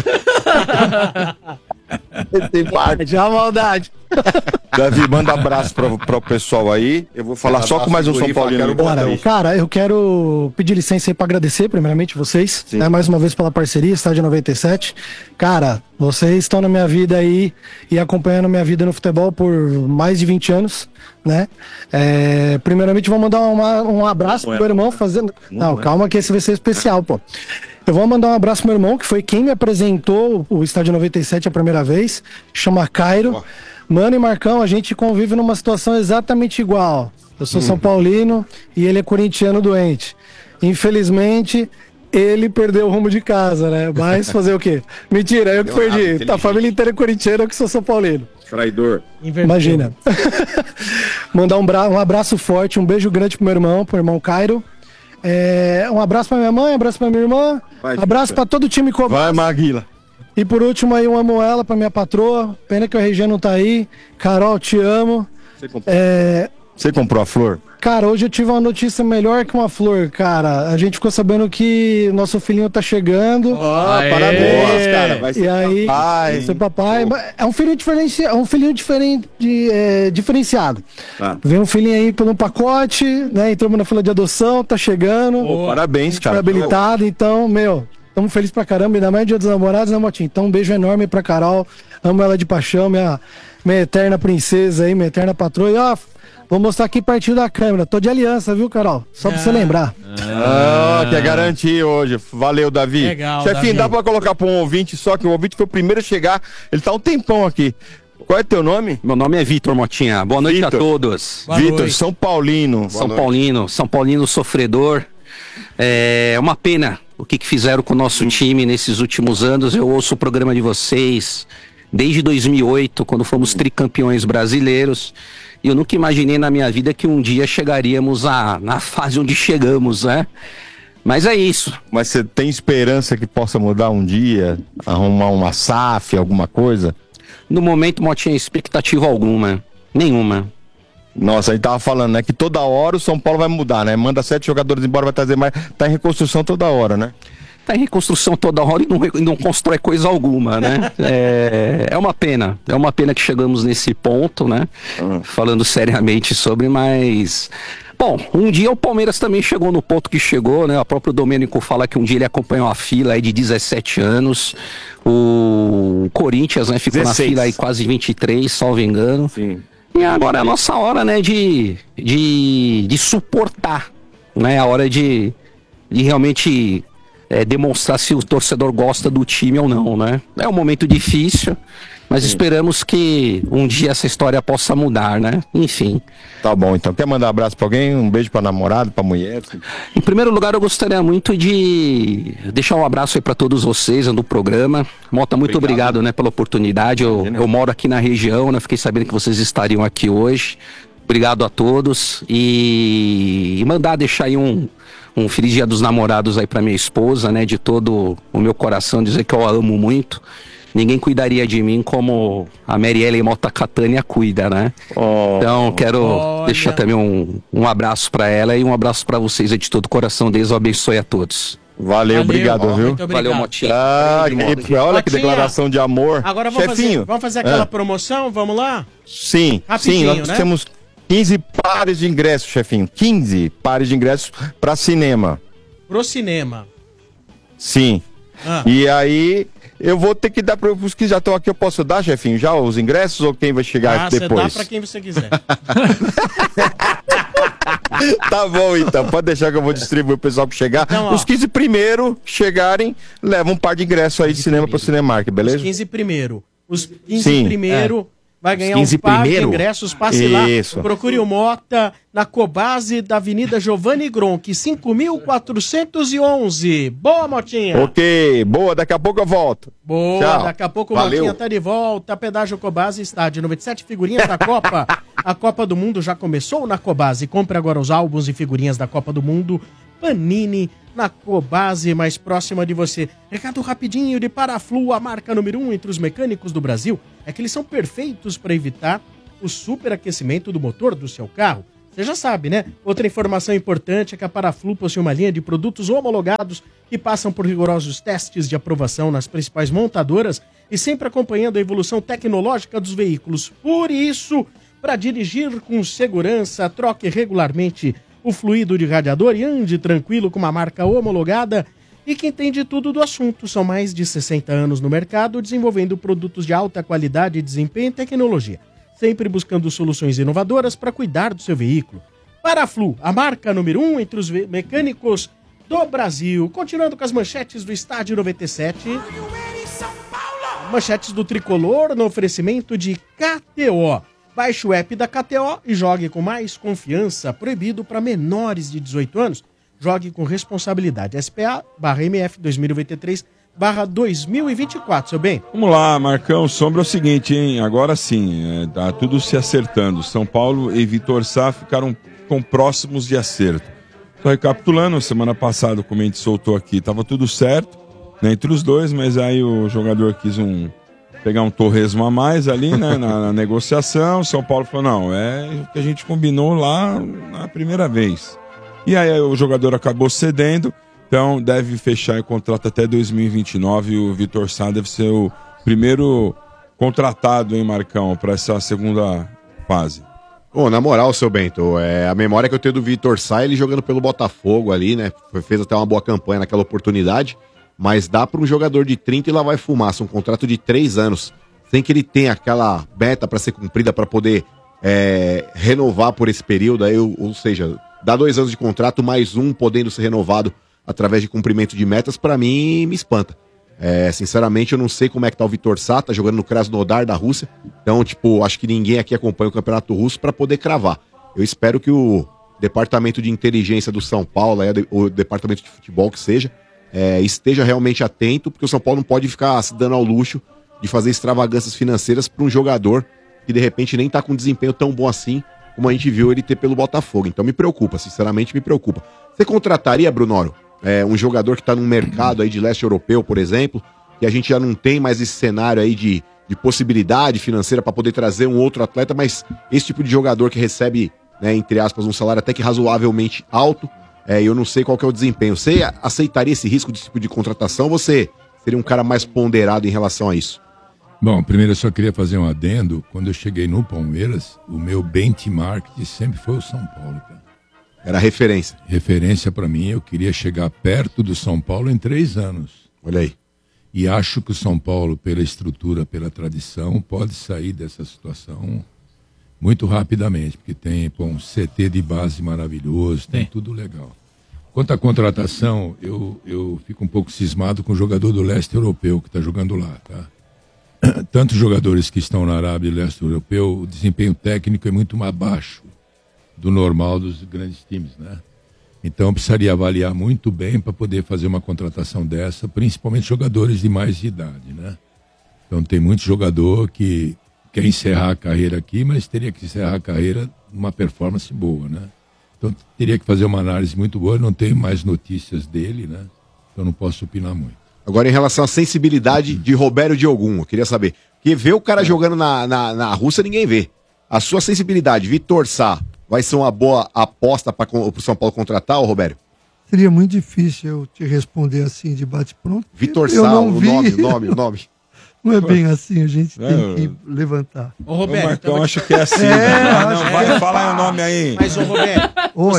Já maldade. Davi, manda abraço pro pessoal aí. Eu vou falar só com mais um São Paulino. Cara, eu quero pedir licença aí pra agradecer, primeiramente, vocês, né, mais uma vez pela parceria, Estádio 97. Cara, vocês estão na minha vida aí e acompanhando minha vida no futebol por mais de 20 anos, né? Primeiramente, vou mandar um abraço pro meu irmão fazendo... Não, calma que esse vai ser especial, pô. Eu vou mandar um abraço pro meu irmão, que foi quem me apresentou o Estádio 97 a primeira vez, chama Cairo. Mano e Marcão, a gente convive numa situação exatamente igual. Eu sou São Paulino e ele é corintiano doente. Infelizmente, ele perdeu o rumo de casa, né? Mas fazer o quê? Mentira, eu que perdi. A família inteira é corintiana, eu que sou São Paulino. Traidor. Imagina. Mandar um abraço forte, um beijo grande pro meu irmão Cairo. Um abraço pra minha mãe, um abraço pra minha irmã, abraço pra todo o time Cobas. Vai, Maguila. E por último aí, eu amo ela, pra minha patroa. Pena que o RG não tá aí. Carol, te amo. Você comprou a flor? Cara, hoje eu tive uma notícia melhor que uma flor, cara. A gente ficou sabendo que nosso filhinho tá chegando. Parabéns, cara. Vai ser e aí, papai. Vai ser papai. É um filhinho diferenciado. Vem um filhinho aí por um pacote, né? Entramos na fila de adoção, tá chegando. Parabéns, cara. Foi habilitado, então, estamos felizes pra caramba, ainda mais Dia dos Namorados, né, Motinho? Então, um beijo enorme pra Carol. Amo ela de paixão, minha eterna princesa aí, minha eterna patroa. E, ó, vou mostrar aqui pertinho da câmera. Tô de aliança, viu, Carol? Só pra você lembrar. Quer garantir hoje. Valeu, Davi. Legal, Chefinho, Davi. dá pra colocar pra um ouvinte só, que o ouvinte foi o primeiro a chegar. Ele tá um tempão aqui. Qual é teu nome? Meu nome é Vitor Motinha. Boa noite a todos. Vitor, São Paulino. São Paulino sofredor. É uma pena o que fizeram com o nosso time nesses últimos anos. Eu ouço o programa de vocês desde 2008, quando fomos tricampeões brasileiros. E eu nunca imaginei na minha vida que um dia chegaríamos na fase onde chegamos, né? Mas é isso. Mas você tem esperança que possa mudar um dia? Arrumar uma SAF, alguma coisa? No momento, não tinha expectativa alguma. Nenhuma. Nossa, a gente tava falando, né? Que toda hora o São Paulo vai mudar, né? Manda 7 jogadores embora, vai trazer mais. Tá em reconstrução toda hora, né? Tá em reconstrução toda hora e não constrói coisa alguma, né? É uma pena. É uma pena que chegamos nesse ponto, né? Falando seriamente sobre, mas... Bom, um dia o Palmeiras também chegou no ponto que chegou, né? O próprio Domênico fala que um dia ele acompanhou a fila aí de 17 anos. O Corinthians, né? Ficou 16. Na fila aí quase 23, salvo engano. Sim. E agora é a nossa hora, né? De suportar, né? A hora de realmente... demonstrar se o torcedor gosta do time ou não, né? É um momento difícil, mas esperamos que um dia essa história possa mudar, né? Enfim. Tá bom, então. Quer mandar um abraço pra alguém? Um beijo pra namorado, pra mulher? Em primeiro lugar, eu gostaria muito de deixar um abraço aí pra todos vocês no programa. Mota, muito obrigado, né, pela oportunidade. Eu moro aqui na região, né? Fiquei sabendo que vocês estariam aqui hoje. Obrigado a todos. E deixar aí um feliz Dia dos Namorados aí pra minha esposa, né? De todo o meu coração, dizer que eu a amo muito. Ninguém cuidaria de mim como a Marielle Mota Catânia cuida, né? Então, quero deixar também um abraço pra ela e um abraço pra vocês aí de todo o coração. Deus abençoe a todos. Valeu, obrigado, viu? Muito obrigado. Valeu, Motinha. Olha que declaração de amor. Agora vamos fazer aquela promoção, vamos lá? Sim, nós temos 15 pares de ingressos, chefinho. 15 pares de ingressos pra cinema. Pro cinema. Sim. E aí, eu vou ter que dar para os que já estão aqui. Eu posso dar, chefinho, já os ingressos ou quem vai chegar depois? Você dá pra quem você quiser. Tá bom, então. Pode deixar que eu vou distribuir o pessoal que chegar. Então, os 15 primeiro chegarem, levam um par de ingressos aí de cinema pro Cinemark, beleza? Os 15 primeiro. Os 15 primeiro... Vai ganhar um par de ingressos, passe lá, procure o Mota na Cobase da Avenida Giovanni Gronchi, 5.411. Boa, Motinha. Ok, boa, daqui a pouco eu volto. Boa, tchau. Daqui a pouco o Motinha tá de volta. Pedágio Cobase, estádio 97 figurinhas da Copa. A Copa do Mundo já começou na Cobase. Compre agora os álbuns e figurinhas da Copa do Mundo. Panini na Cobase mais próxima de você. Recado rapidinho de Paraflu, a marca número 1 entre os mecânicos do Brasil, é que eles são perfeitos para evitar o superaquecimento do motor do seu carro. Você já sabe, né? Outra informação importante é que a Paraflu possui uma linha de produtos homologados que passam por rigorosos testes de aprovação nas principais montadoras e sempre acompanhando a evolução tecnológica dos veículos. Por isso, para dirigir com segurança, troque regularmente o fluido de radiador e ande tranquilo com uma marca homologada e que entende tudo do assunto. São mais de 60 anos no mercado desenvolvendo produtos de alta qualidade, desempenho e tecnologia, sempre buscando soluções inovadoras para cuidar do seu veículo. Paraflu, a marca número 1 entre os mecânicos do Brasil. Continuando com as manchetes do Estádio 97. Manchetes do Tricolor no oferecimento de KTO. Baixe o app da KTO e jogue com mais confiança. Proibido para menores de 18 anos. Jogue com responsabilidade. SPA/MF 2023/2024, seu bem. Vamos lá, Marcão. Sombra é o seguinte, hein? Agora sim, tá tudo se acertando. São Paulo e Vitor Sá ficaram próximos de acerto. Só recapitulando, semana passada, como a gente soltou aqui, tava tudo certo, né, entre os dois, mas aí o jogador quis pegar um torresmo a mais ali, né, na negociação. São Paulo falou, não, é o que a gente combinou lá na primeira vez. E aí o jogador acabou cedendo, então deve fechar o contrato até 2029 e o Vitor Sá deve ser o primeiro contratado, hein, Marcão, para essa segunda fase. Pô, na moral, seu Bento, a memória que eu tenho do Vitor Sá, ele jogando pelo Botafogo ali, né? Fez até uma boa campanha naquela oportunidade, mas dá para um jogador de 30 e lá vai fumaça, um contrato de 3 anos, sem que ele tenha aquela meta para ser cumprida, para poder renovar por esse período, aí, ou seja, dá 2 anos de contrato, mais um podendo ser renovado através de cumprimento de metas, para mim me espanta. Sinceramente, eu não sei como é que tá o Vitor Sá, tá jogando no Krasnodar da Rússia. Então, acho que ninguém aqui acompanha o Campeonato Russo para poder cravar. Eu espero que o Departamento de Inteligência do São Paulo, o Departamento de Futebol que seja, esteja realmente atento, porque o São Paulo não pode ficar se dando ao luxo de fazer extravagâncias financeiras para um jogador que de repente nem tá com um desempenho tão bom assim, como a gente viu ele ter pelo Botafogo. Então me preocupa, sinceramente me preocupa. Você contrataria, Brunoro, um jogador que está num mercado aí de leste europeu, por exemplo, que a gente já não tem mais esse cenário aí de possibilidade financeira para poder trazer um outro atleta, mas esse tipo de jogador que recebe, né, entre aspas, um salário até que razoavelmente alto, eu não sei qual que é o desempenho. Você aceitaria esse risco desse tipo de contratação? Você seria um cara mais ponderado em relação a isso? Bom, primeiro eu só queria fazer um adendo. Quando eu cheguei no Palmeiras, o meu benchmark sempre foi o São Paulo, cara. Era referência. Referência para mim, eu queria chegar perto do São Paulo em 3 anos. Olha aí. E acho que o São Paulo, pela estrutura, pela tradição, pode sair dessa situação muito rapidamente, porque tem um CT de base maravilhoso, tem tudo legal. Quanto à contratação, eu fico um pouco cismado com o jogador do leste europeu que está jogando lá, tá? Tantos jogadores que estão na Arábia e leste europeu, o desempenho técnico é muito mais baixo do normal dos grandes times, né? Então precisaria avaliar muito bem para poder fazer uma contratação dessa, principalmente jogadores de mais idade, né? Então tem muito jogador que quer encerrar a carreira aqui, mas teria que encerrar a carreira numa performance boa, né? Então teria que fazer uma análise muito boa, eu não tenho mais notícias dele, né? Então não posso opinar muito. Agora, em relação à sensibilidade de Robério Diogun, eu queria saber, porque ver o cara jogando na Rússia ninguém vê. A sua sensibilidade, Vitor Sá, vai ser uma boa aposta para o São Paulo contratar, Robério? Seria muito difícil eu te responder assim de bate-pronto. Vitor Sá, o nome. Não é bem assim, a gente tem que levantar. Ô, Roberto, o Marcão acha que é assim. Vai falar o nome aí. Mas, ô, Roberto,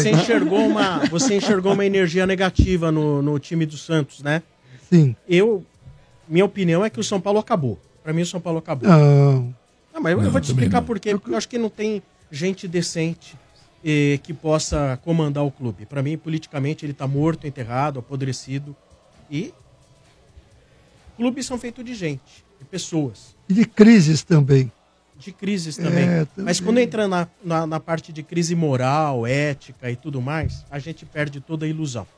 você enxergou uma energia negativa no time do Santos, né? Sim. Minha opinião é que o São Paulo acabou. Pra mim, o São Paulo acabou. Não, mas eu vou te explicar por quê. Porque eu acho que não tem gente decente que possa comandar o clube. Pra mim, politicamente, ele tá morto, enterrado, apodrecido. E clubes são feitos de gente, de pessoas. E de crises também. Também. Mas quando entra na parte de crise moral, ética e tudo mais, a gente perde toda a ilusão.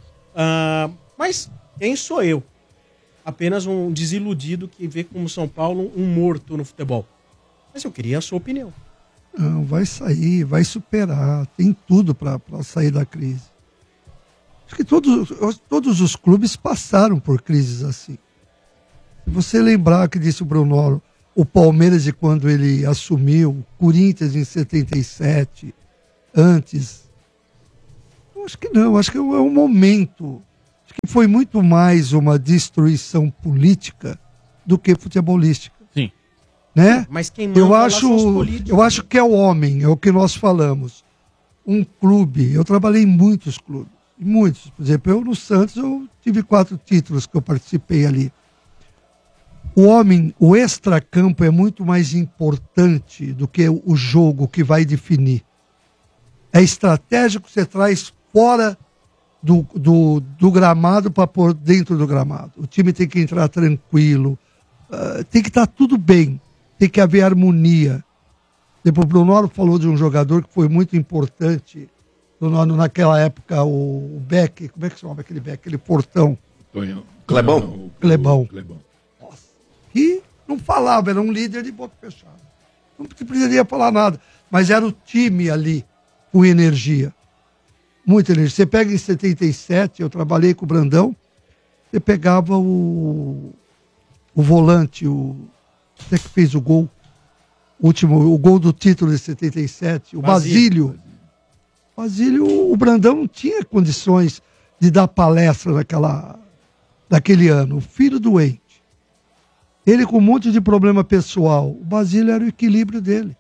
Mas quem sou eu? Apenas um desiludido que vê como São Paulo um morto no futebol. Mas eu queria a sua opinião. Não, vai sair, vai superar. Tem tudo para sair da crise. Acho que todos os clubes passaram por crises assim. Se você lembrar que disse o Brunoro, o Palmeiras de quando ele assumiu, o Corinthians em 77, antes. Eu acho que não, acho que é um momento. Acho que foi muito mais uma destruição política do que futebolística. Sim. Né? Mas quem manda lá são os políticos. Eu acho que é o homem, é o que nós falamos. Um clube, eu trabalhei em muitos clubes, muitos. Por exemplo, eu no Santos eu tive 4 títulos que eu participei ali. O homem, o extracampo é muito mais importante do que o jogo que vai definir. É estratégia que você traz fora do gramado para pôr dentro do gramado. O time tem que entrar tranquilo, tem que estar tudo bem, tem que haver harmonia. Depois o Brunoro falou de um jogador que foi muito importante naquela época, o Beck, como é que se chama aquele Beck, aquele portão? Clebão. Clebão. Nossa, que não falava, era um líder de boca fechada. Não precisaria falar nada, mas era o time ali com energia. Muita energia. Você pega em 77, eu trabalhei com o Brandão, você pegava o volante, você que fez o gol, o gol do título de 77, o Basílio. O Brandão não tinha condições de dar palestra daquele ano. O filho doente. Ele com um monte de problema pessoal. O Basílio era o equilíbrio dele.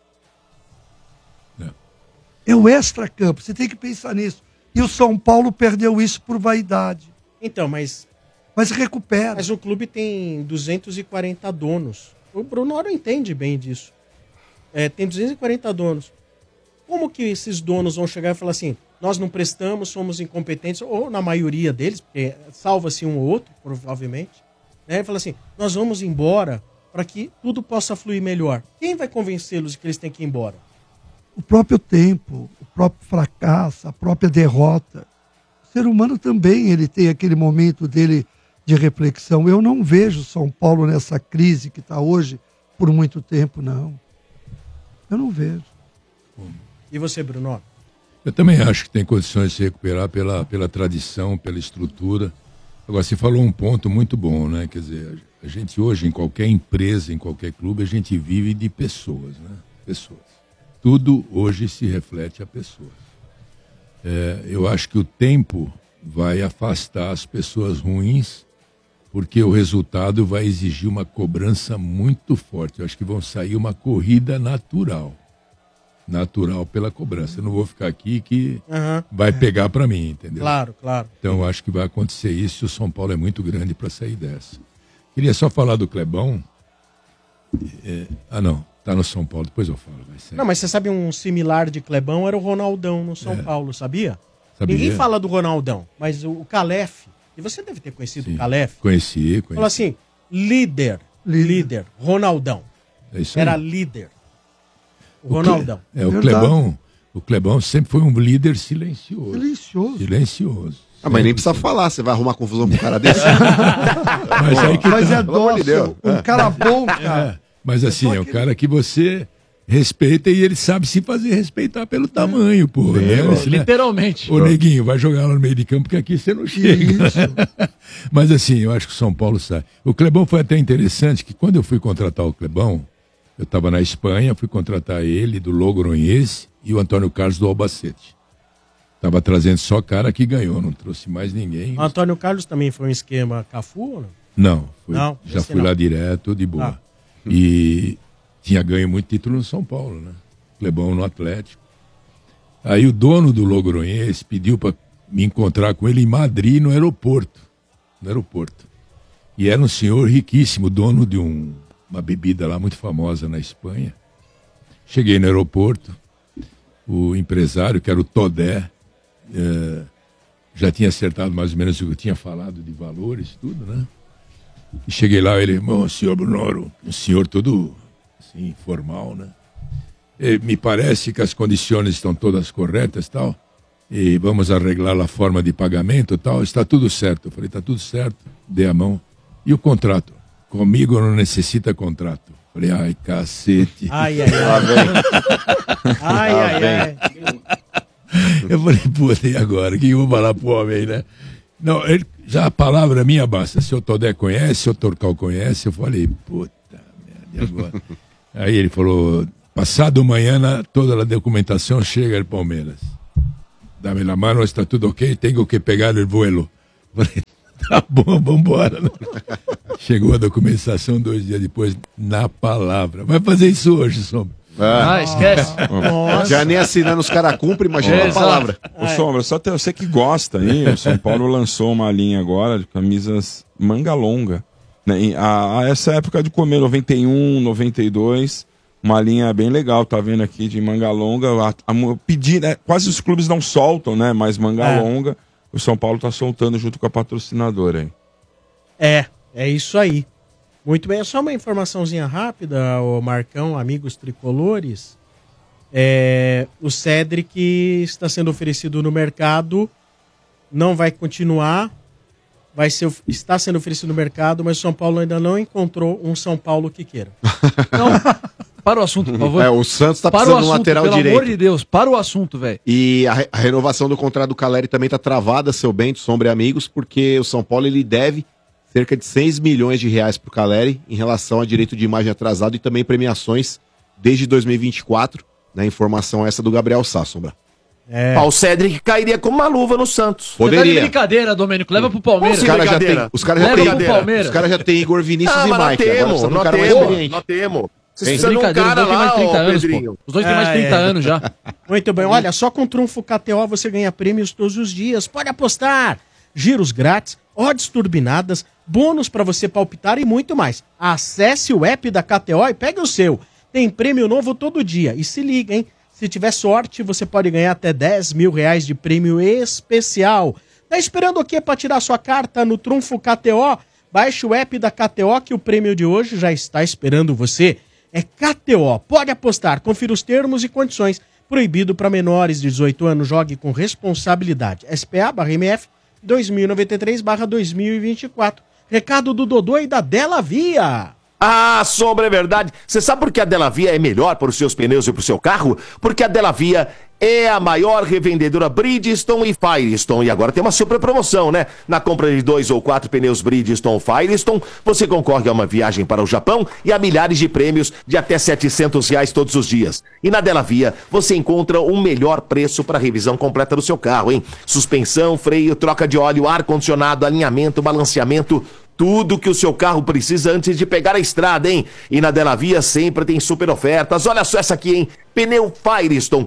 É o extracampo, você tem que pensar nisso. E o São Paulo perdeu isso por vaidade. Então, mas recupera. Mas o clube tem 240 donos. O Brunoro entende bem disso. Tem 240 donos. Como que esses donos vão chegar e falar assim, nós não prestamos, somos incompetentes, ou na maioria deles, porque salva-se um ou outro, provavelmente, né? Fala assim, nós vamos embora para que tudo possa fluir melhor. Quem vai convencê-los de que eles têm que ir embora? O próprio tempo, o próprio fracasso, a própria derrota. O ser humano também, ele tem aquele momento dele de reflexão. Eu não vejo São Paulo nessa crise que está hoje por muito tempo, não. Eu não vejo. E você, Bruno? Eu também acho que tem condições de se recuperar pela tradição, pela estrutura. Agora, você falou um ponto muito bom, né? Quer dizer, a gente hoje, em qualquer empresa, em qualquer clube, a gente vive de pessoas, né? Pessoas. Tudo hoje se reflete a pessoas. Eu acho que o tempo vai afastar as pessoas ruins, porque o resultado vai exigir uma cobrança muito forte. Eu acho que vão sair uma corrida natural pela cobrança. Eu não vou ficar aqui que vai pegar para mim, entendeu? Claro. Então eu acho que vai acontecer isso e o São Paulo é muito grande para sair dessa. Queria só falar do Clebão. Não. Tá no São Paulo, depois eu falo. Não, mas você sabe, um similar de Clebão era o Ronaldão no São Paulo, sabia? Ninguém fala do Ronaldão, mas o Calef, e você deve ter conhecido o Calef. Conheci. Falou assim, líder, Ronaldão. É isso aí. Era líder. O Ronaldão. O Clebão sempre foi um líder silencioso. Mas nem precisa falar, você vai arrumar confusão com um cara desse. Mas é dócil, um cara bom, cara. Mas assim, é um cara que você respeita e ele sabe se fazer respeitar pelo tamanho, pô. Né? Literalmente. Ô, Neguinho, vai jogar lá no meio de campo porque aqui você não chega. Mas assim, eu acho que o São Paulo sai. O Clebão foi até interessante que quando eu fui contratar o Clebão, eu estava na Espanha, fui contratar ele do Logroñés e o Antônio Carlos do Albacete. Estava trazendo só cara que ganhou, não trouxe mais ninguém. O Antônio Carlos também foi um esquema Cafu ou não? Não, já fui lá direto, de boa. E tinha ganho muito título no São Paulo, né? Clebão no Atlético. Aí o dono do Logroñés pediu para me encontrar com ele em Madrid, no aeroporto. E era um senhor riquíssimo, dono de uma bebida lá muito famosa na Espanha. Cheguei no aeroporto, o empresário, que era o Todé, já tinha acertado mais ou menos o que eu tinha falado de valores, tudo, né? E cheguei lá, ele, senhor Brunoro, um senhor todo assim, formal, né? Me parece que as condições estão todas corretas, tal, e vamos arreglar a forma de pagamento, tal, está tudo certo. Eu falei, está tudo certo, dei a mão. E o contrato? Comigo não necessita contrato. Eu falei, ai, cacete. Ai. Eu falei, puta, e agora? O que eu vou falar pro homem, né? Não, já a palavra minha basta. Se o Todé conhece, se o Torcal conhece, eu falei, puta merda. E agora? Aí ele falou, passado amanhã, toda a documentação chega ao Palmeiras. Dá-me la mano, está tudo ok, tenho que pegar o vuelo. Falei, tá bom, vambora. Chegou a documentação 2 dias depois, na palavra. Vai fazer isso hoje, Sombra. Esquece. Já nem assinando os caras cumprem, imagina a palavra. Ô, Sombra, só tem você que gosta, hein? O São Paulo lançou uma linha agora de camisas manga longa. Né? A essa época de comer, 91, 92, uma linha bem legal, tá vendo aqui, de manga longa. Pedir, né? Quase os clubes não soltam, né? Mas manga longa, o São Paulo tá soltando junto com a patrocinadora aí. É isso aí. Muito bem, só uma informaçãozinha rápida, o Marcão, amigos tricolores. O Cedric está sendo oferecido no mercado, não vai continuar, está sendo oferecido no mercado, mas o São Paulo ainda não encontrou um São Paulo que queira. Não, para o assunto, por favor. O Santos tá precisando de um lateral direito. Pelo amor de Deus, para o assunto, velho. E a renovação do contrato do Caleri também tá travada, seu Bento, Sombra e amigos, porque o São Paulo ele deve cerca de 6 milhões de reais pro Caleri em relação a direito de imagem atrasado e também premiações desde 2024, né? Informação essa do Gabriel Sá, Sombra. O Cedric cairia como uma luva no Santos. Poderia. Você tá de brincadeira, Domênico. Leva pro Palmeiras. Os caras já tem Igor Vinícius e Mike. Nós temos. Vocês precisam de um cara lá, Pedrinho. Os dois têm mais de 30 anos já. Muito bem. Olha, só com o Trunfo KTO você ganha prêmios todos os dias. Pode apostar. Giros grátis, odds turbinadas, bônus para você palpitar e muito mais. Acesse o app da KTO e pegue o seu. Tem prêmio novo todo dia. E se liga, hein? Se tiver sorte, você pode ganhar até 10 mil reais de prêmio especial. Tá esperando o quê para tirar sua carta no Trunfo KTO? Baixe o app da KTO que o prêmio de hoje já está esperando você. É KTO. Pode apostar. Confira os termos e condições. Proibido para menores de 18 anos. Jogue com responsabilidade. SPA/MF 2093/2024. Recado do Dodô e da Della Via. Sombra, é verdade. Você sabe por que a Della Via é melhor para os seus pneus e para o seu carro? Porque a Della Via é a maior revendedora Bridgestone e Firestone. E agora tem uma super promoção, né? Na compra de 2 ou 4 pneus Bridgestone ou Firestone, você concorre a uma viagem para o Japão e a milhares de prêmios de até R$700 todos os dias. E na Della Via, você encontra um melhor preço para a revisão completa do seu carro, hein? Suspensão, freio, troca de óleo, ar-condicionado, alinhamento, balanceamento... Tudo que o seu carro precisa antes de pegar a estrada, hein? E na Della Via sempre tem super ofertas. Olha só essa aqui, hein? Pneu Firestone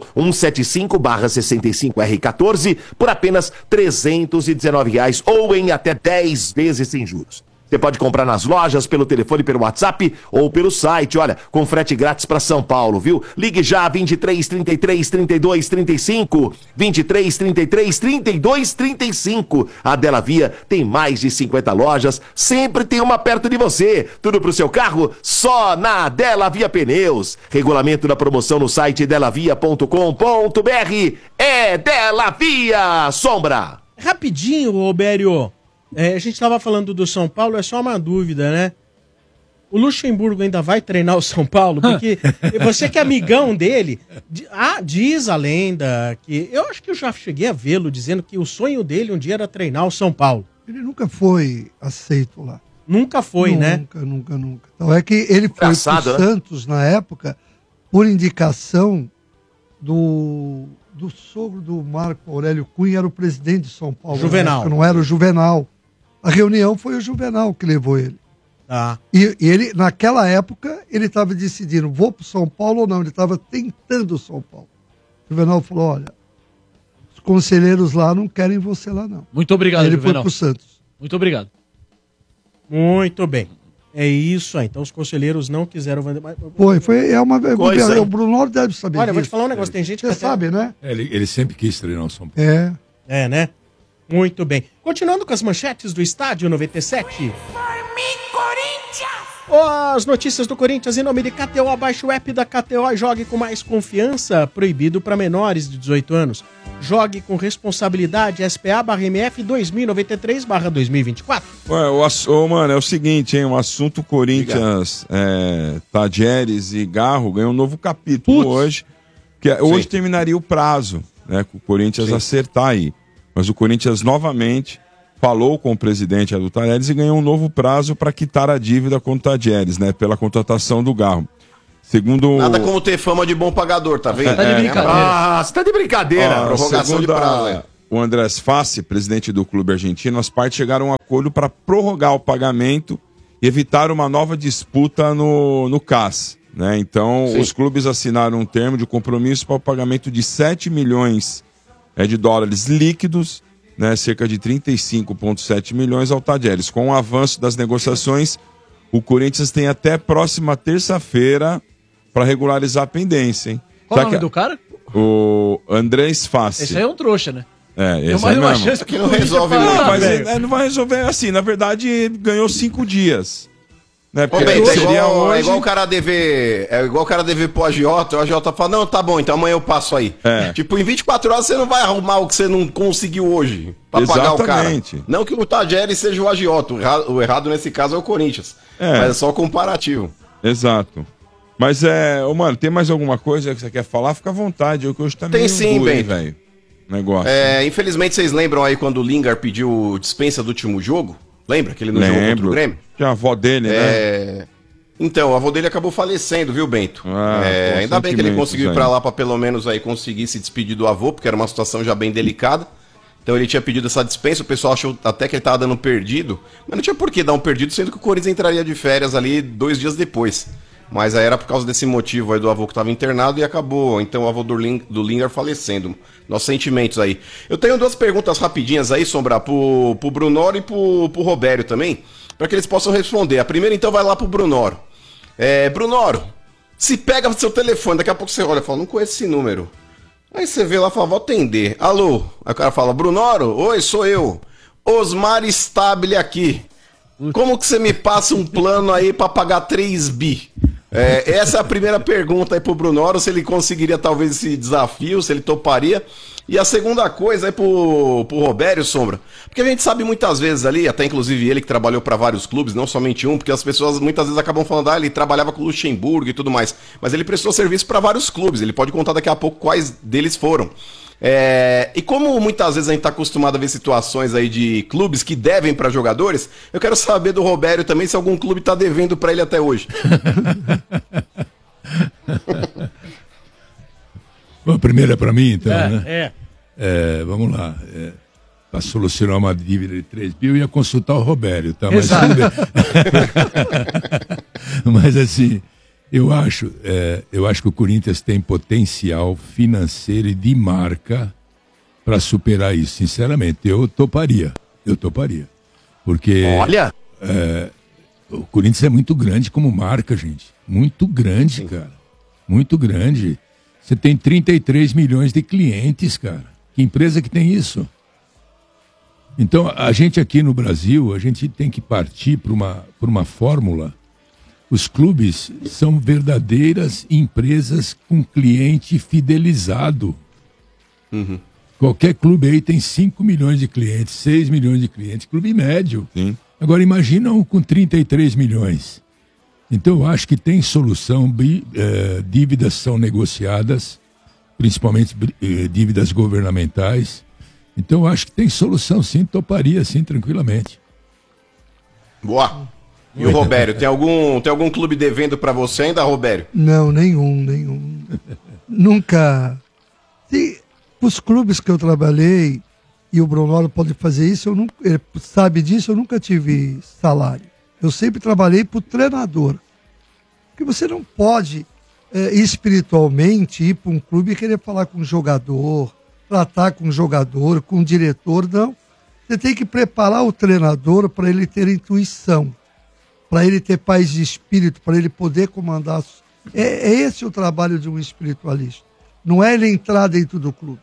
175/65R14 por apenas R$319 ou em até 10 vezes sem juros. Você pode comprar nas lojas, pelo telefone, pelo WhatsApp ou pelo site, olha, com frete grátis para São Paulo, viu? Ligue já, 23 33 32 35, 23 33 32 35. A Della Via tem mais de 50 lojas, sempre tem uma perto de você. Tudo pro seu carro, só na Della Via Pneus. Regulamento da promoção no site delavia.com.br. É Della Via, Sombra. Rapidinho, Robério. A gente estava falando do São Paulo, é só uma dúvida, né? O Luxemburgo ainda vai treinar o São Paulo? Porque você que é amigão dele, diz a lenda que... Eu acho que eu já cheguei a vê-lo dizendo que o sonho dele um dia era treinar o São Paulo. Ele nunca foi aceito lá. Nunca foi, né? Nunca. Então é que ele foi pro Santos, na época, por indicação do sogro do Marco Aurélio Cunha, era o presidente de São Paulo. Juvenal. Época, não era o Juvenal. A reunião foi o Juvenal que levou ele. E ele, naquela época, ele estava decidindo, vou para São Paulo ou não. Ele estava tentando São Paulo. O Juvenal falou, olha, os conselheiros lá não querem você lá, não. Muito obrigado, Ele Juvenal. foi pro Santos. Muito obrigado. Muito bem. É isso aí. Então os conselheiros não quiseram vender mais. É uma coisa. O Bruno deve saber. Olha, eu vou te falar um negócio. Tem gente que sabe, né? Ele sempre quis treinar o São Paulo. É, né? Muito bem. Continuando com as manchetes do Estádio 97. As notícias do Corinthians em nome de KTO. Abaixe o app da KTO e jogue com mais confiança. Proibido para menores de 18 anos. Jogue com responsabilidade. SPA/MF 2093/2024. Mano, é o seguinte, hein? O assunto Corinthians, Tadieres e Garro ganhou um novo capítulo hoje. Que hoje terminaria o prazo, né? Com o Corinthians acertar aí. Mas o Corinthians novamente falou com o presidente do Talheres e ganhou um novo prazo para quitar a dívida com o Talheres, né? Pela contratação do Garro. Segundo... Nada como ter fama de bom pagador, tá vendo? Tá de brincadeira. Você tá de brincadeira. Prorrogação de prazo. O Andrés Fassi, presidente do clube argentino, as partes chegaram a um acordo para prorrogar o pagamento e evitar uma nova disputa no CAS. Né? Então, os clubes assinaram um termo de compromisso para o pagamento de 7 milhões de dólares líquidos, né? Cerca de 35,7 milhões ao Talheres. Com o avanço das negociações, o Corinthians tem até próxima terça-feira para regularizar a pendência. Hein? Qual o nome do cara? O Andrés Fassi. Esse aí é um trouxa, né? Esse mais uma chance que não resolve nada. Mas não vai resolver assim. Na verdade, ele ganhou 5 dias. Né? Ô, Bento, é igual o cara dever. É igual o cara dever pro agiota. O agiota fala: não, tá bom, então amanhã eu passo aí. Tipo, em 24 horas você não vai arrumar o que você não conseguiu hoje pra pagar o cara. Não que o Talheres seja o agiota. O errado nesse caso é o Corinthians. Mas é só comparativo. Exato. Mas mano, tem mais alguma coisa que você quer falar? Fica à vontade. Eu hoje tá tem meio sim, Bento. velho. Negócio. Infelizmente, vocês lembram aí quando o Lingard pediu dispensa do último jogo? Lembra que ele não jogou contra o Grêmio? Que a avó dele, né? Então, a avó dele acabou falecendo, viu, Bento? Ainda bem que ele conseguiu ir pra lá pra pelo menos aí conseguir se despedir do avô, porque era uma situação já bem delicada. Então ele tinha pedido essa dispensa, o pessoal achou até que ele tava dando perdido, mas não tinha por que dar um perdido, sendo que o Corinthians entraria de férias ali 2 dias depois. Mas aí era por causa desse motivo aí do avô que estava internado e acabou, então, o avô do Lingard falecendo. Nossos sentimentos aí. Eu tenho 2 perguntas rapidinhas aí, Sombra, pro Brunoro e pro Robério também, para que eles possam responder. A primeira, então, vai lá pro Brunoro. Brunoro, se pega seu telefone, daqui a pouco você olha e fala, não conheço esse número. Aí você vê lá e fala, vou atender. Alô? Aí o cara fala, Brunoro? Oi, sou eu. Osmar Stabile aqui. Como que você me passa um plano aí pra pagar 3 bi? Essa é a primeira pergunta aí pro Brunoro, se ele conseguiria talvez esse desafio, se ele toparia. E a segunda coisa aí pro Robério, Sombra, porque a gente sabe muitas vezes ali, até inclusive ele que trabalhou para vários clubes, não somente um, porque as pessoas muitas vezes acabam falando, ele trabalhava com o Luxemburgo e tudo mais, mas ele prestou serviço para vários clubes, ele pode contar daqui a pouco quais deles foram. E como muitas vezes a gente está acostumado a ver situações aí de clubes que devem para jogadores, eu quero saber do Robério também se algum clube está devendo para ele até hoje. Bom, a primeira é para mim, então, né? Vamos lá. Para solucionar uma dívida de 3 bi, eu ia consultar o Robério, tá? Mas, mas assim, eu acho que o Corinthians tem potencial financeiro e de marca para superar isso. Sinceramente, eu toparia. Porque olha, o Corinthians é muito grande como marca, gente. Muito grande, cara. Muito grande. Você tem 33 milhões de clientes, cara. Que empresa que tem isso? Então, a gente aqui no Brasil, a gente tem que partir por uma fórmula. Os clubes são verdadeiras empresas com cliente fidelizado. Uhum. Qualquer clube aí tem 5 milhões de clientes, 6 milhões de clientes, clube médio. Sim. Agora imagina um com 33 milhões. Então eu acho que tem solução, dívidas são negociadas, principalmente dívidas governamentais. Então eu acho que tem solução sim, toparia sim, tranquilamente. Boa. E o Robério, tem algum clube devendo para você ainda, Robério? Não, nenhum. Nunca. Os clubes que eu trabalhei, e o Brunoro pode fazer isso, ele sabe disso, eu nunca tive salário. Eu sempre trabalhei para o treinador. Porque você não pode espiritualmente ir para um clube e querer falar com o jogador, tratar com o jogador, com o diretor, não. Você tem que preparar o treinador para ele ter intuição, para ele ter paz de espírito, para ele poder comandar. É esse o trabalho de um espiritualista. Não é ele entrar dentro do clube.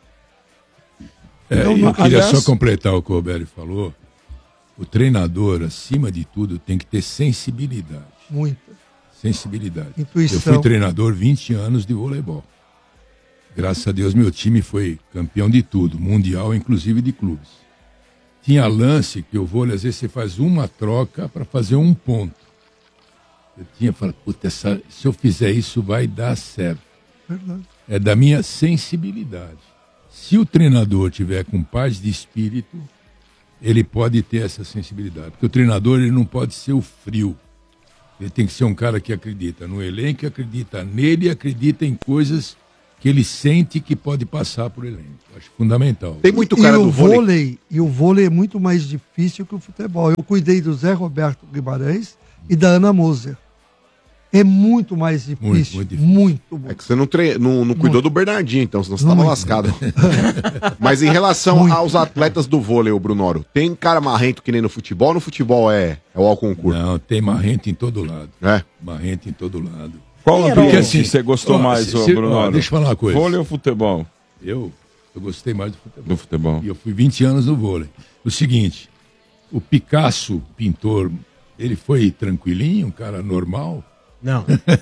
Eu queria só completar o que o Roberto falou. O treinador, acima de tudo, tem que ter sensibilidade. Muita. Sensibilidade. Intuição. Eu fui treinador 20 anos de voleibol. Graças a Deus, meu time foi campeão de tudo, mundial, inclusive de clubes. Tinha lance que o vôlei, às vezes, você faz uma troca para fazer um ponto. Eu tinha falado, puta, se eu fizer isso, vai dar certo. Verdade. É da minha sensibilidade. Se o treinador tiver com paz de espírito, ele pode ter essa sensibilidade. Porque o treinador ele não pode ser o frio. Ele tem que ser um cara que acredita no elenco, que acredita nele e acredita em coisas que ele sente que pode passar por elenco. Acho fundamental. Tem muito cara do vôlei. E o vôlei é muito mais difícil que o futebol. Eu cuidei do Zé Roberto Guimarães e da Ana Moser. É muito mais difícil. Muito difícil. Muito. É que você não cuidou do Bernardinho, então, senão você estava lascado. Mas em relação aos atletas do vôlei, o Brunoro, tem cara marrento que nem no futebol? No futebol é o ao concurso? Não, tem marrento em todo lado. É? Marrento em todo lado. Qual ambiente você gostou mais, Brunoro? Deixa eu falar uma coisa. Vôlei ou futebol? Eu gostei mais do futebol. Do futebol. E eu fui 20 anos no vôlei. O seguinte, o Picasso, pintor, ele foi tranquilinho, um cara normal? Não.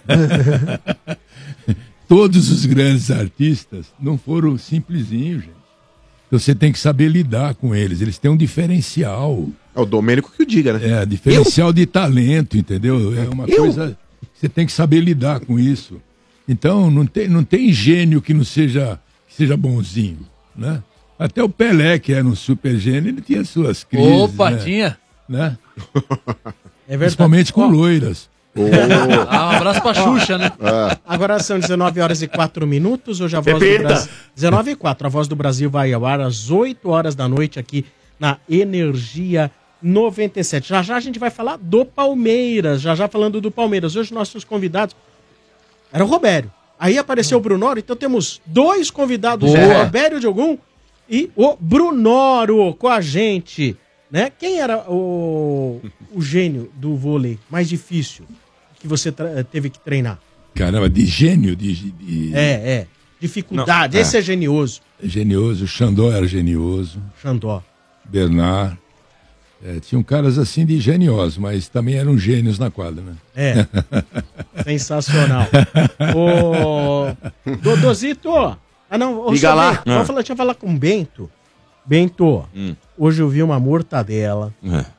Todos os grandes artistas não foram simplesinhos, gente. Então você tem que saber lidar com eles. Eles têm um diferencial. É o Domênico que o diga, né? Diferencial de talento, entendeu? É uma coisa... Você tem que saber lidar com isso. Então não tem gênio que não seja bonzinho, né? Até o Pelé, que era um super gênio, ele tinha suas crises. Opa, né? tinha. Né? É verdade. Principalmente com loiras. Um abraço pra Xuxa, né? Agora são 19h04. Hoje a Voz do Brasil... 19h04. A Voz do Brasil vai ao ar às 8 horas da noite aqui na Energia 97. Já já a gente vai falar do Palmeiras. Já falando do Palmeiras. Hoje nossos convidados... Era o Robério. Aí apareceu o Brunoro. Então temos dois convidados. O Robério Diogum e o Brunoro com a gente. Né? Quem era o gênio do vôlei mais difícil que você teve que treinar? Caramba, de gênio? Dificuldade. Esse é genioso. Genioso. Xandó era genioso. Xandó. Bernard. Tinham caras assim de geniosos, mas também eram gênios na quadra, né? Sensacional. Dodozito. Liga lá. Deixa eu falar com o Bento. Bento, hoje eu vi uma mortadela.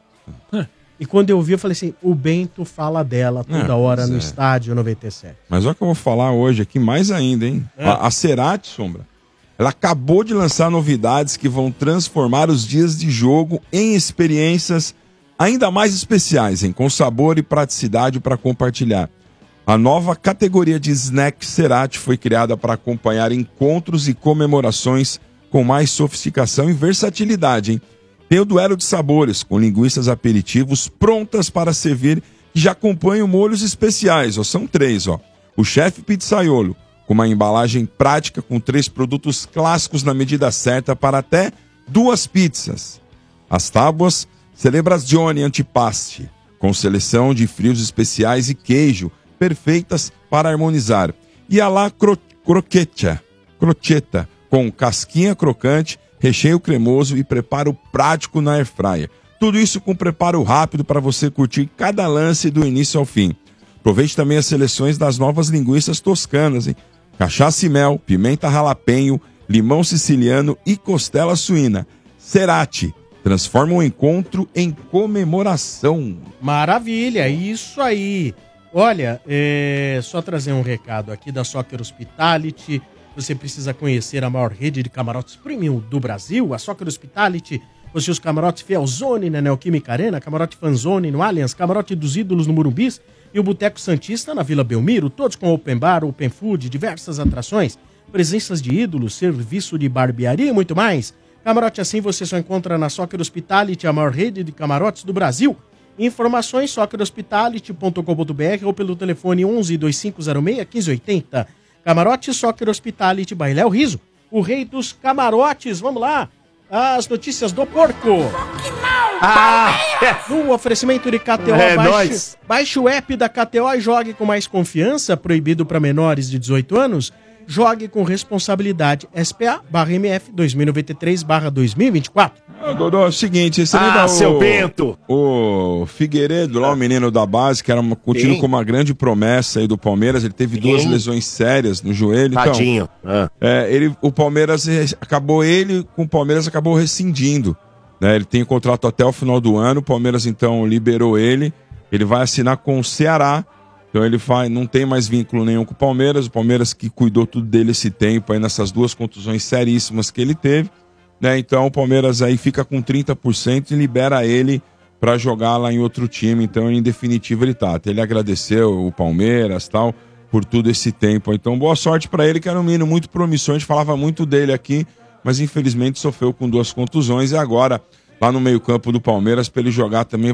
E quando eu vi, eu falei assim, o Bento fala dela toda hora no Estádio 97. Mas olha o que eu vou falar hoje aqui, mais ainda, hein? A Cerati, Sombra, ela acabou de lançar novidades que vão transformar os dias de jogo em experiências ainda mais especiais, com sabor e praticidade para compartilhar. A nova categoria de Snack Cerati foi criada para acompanhar encontros e comemorações com mais sofisticação e versatilidade, hein? Tem o duelo de sabores, com linguiças aperitivos prontas para servir, que já acompanham molhos especiais, são 3, O Chefe Pizzaiolo, com uma embalagem prática com 3 produtos clássicos na medida certa para até 2 pizzas. As tábuas Celebrazione Antipasto, com seleção de frios especiais e queijo, perfeitas para harmonizar. E a La Crochetta, com casquinha crocante, recheio cremoso e preparo prático na airfryer. Tudo isso com preparo rápido para você curtir cada lance do início ao fim. Aproveite também as seleções das novas linguiças toscanas, hein? Cachaça e mel, pimenta jalapeño, limão siciliano e costela suína. Cerati, transforma o encontro em comemoração. Maravilha, isso aí. Olha, só trazer um recado aqui da Soccer Hospitality. Você precisa conhecer a maior rede de camarotes premium do Brasil, a Soccer Hospitality. Os camarotes Fielzone na Neoquímica Arena, camarote Fanzone no Allianz, camarote dos Ídolos no Morumbis e o Boteco Santista na Vila Belmiro, todos com open bar, open food, diversas atrações, presenças de ídolos, serviço de barbearia e muito mais. Camarote assim você só encontra na Soccer Hospitality, a maior rede de camarotes do Brasil. Informações soccerhospitality.com.br ou pelo telefone 11 2506 1580. Camarote Soccer Hospitality, Bailéu Riso, o rei dos camarotes. Vamos lá, as notícias do porco. No oferecimento de KTO, baixe o app da KTO e jogue com mais confiança. Proibido para menores de 18 anos. Jogue com responsabilidade. SPA/MF 2093/2024. Dodô, é o seguinte, você lembra seu Bento! O Figueiredo, lá o menino da base, que continua com uma grande promessa aí do Palmeiras, ele teve 2 lesões sérias no joelho. Tadinho. Então, o Palmeiras acabou rescindindo. Né? Ele tem contrato até o final do ano, o Palmeiras então liberou ele vai assinar com o Ceará. Então ele não tem mais vínculo nenhum com o Palmeiras que cuidou tudo dele esse tempo aí nessas 2 contusões seríssimas que ele teve. né? Então o Palmeiras aí fica com 30% e libera ele para jogar lá em outro time. Então, em definitivo, ele tá. Ele agradeceu o Palmeiras, tal, por todo esse tempo. Então, boa sorte para ele, que era um menino muito promissor. A gente falava muito dele aqui, mas infelizmente sofreu com 2 contusões. E agora, lá no meio-campo do Palmeiras, para ele jogar também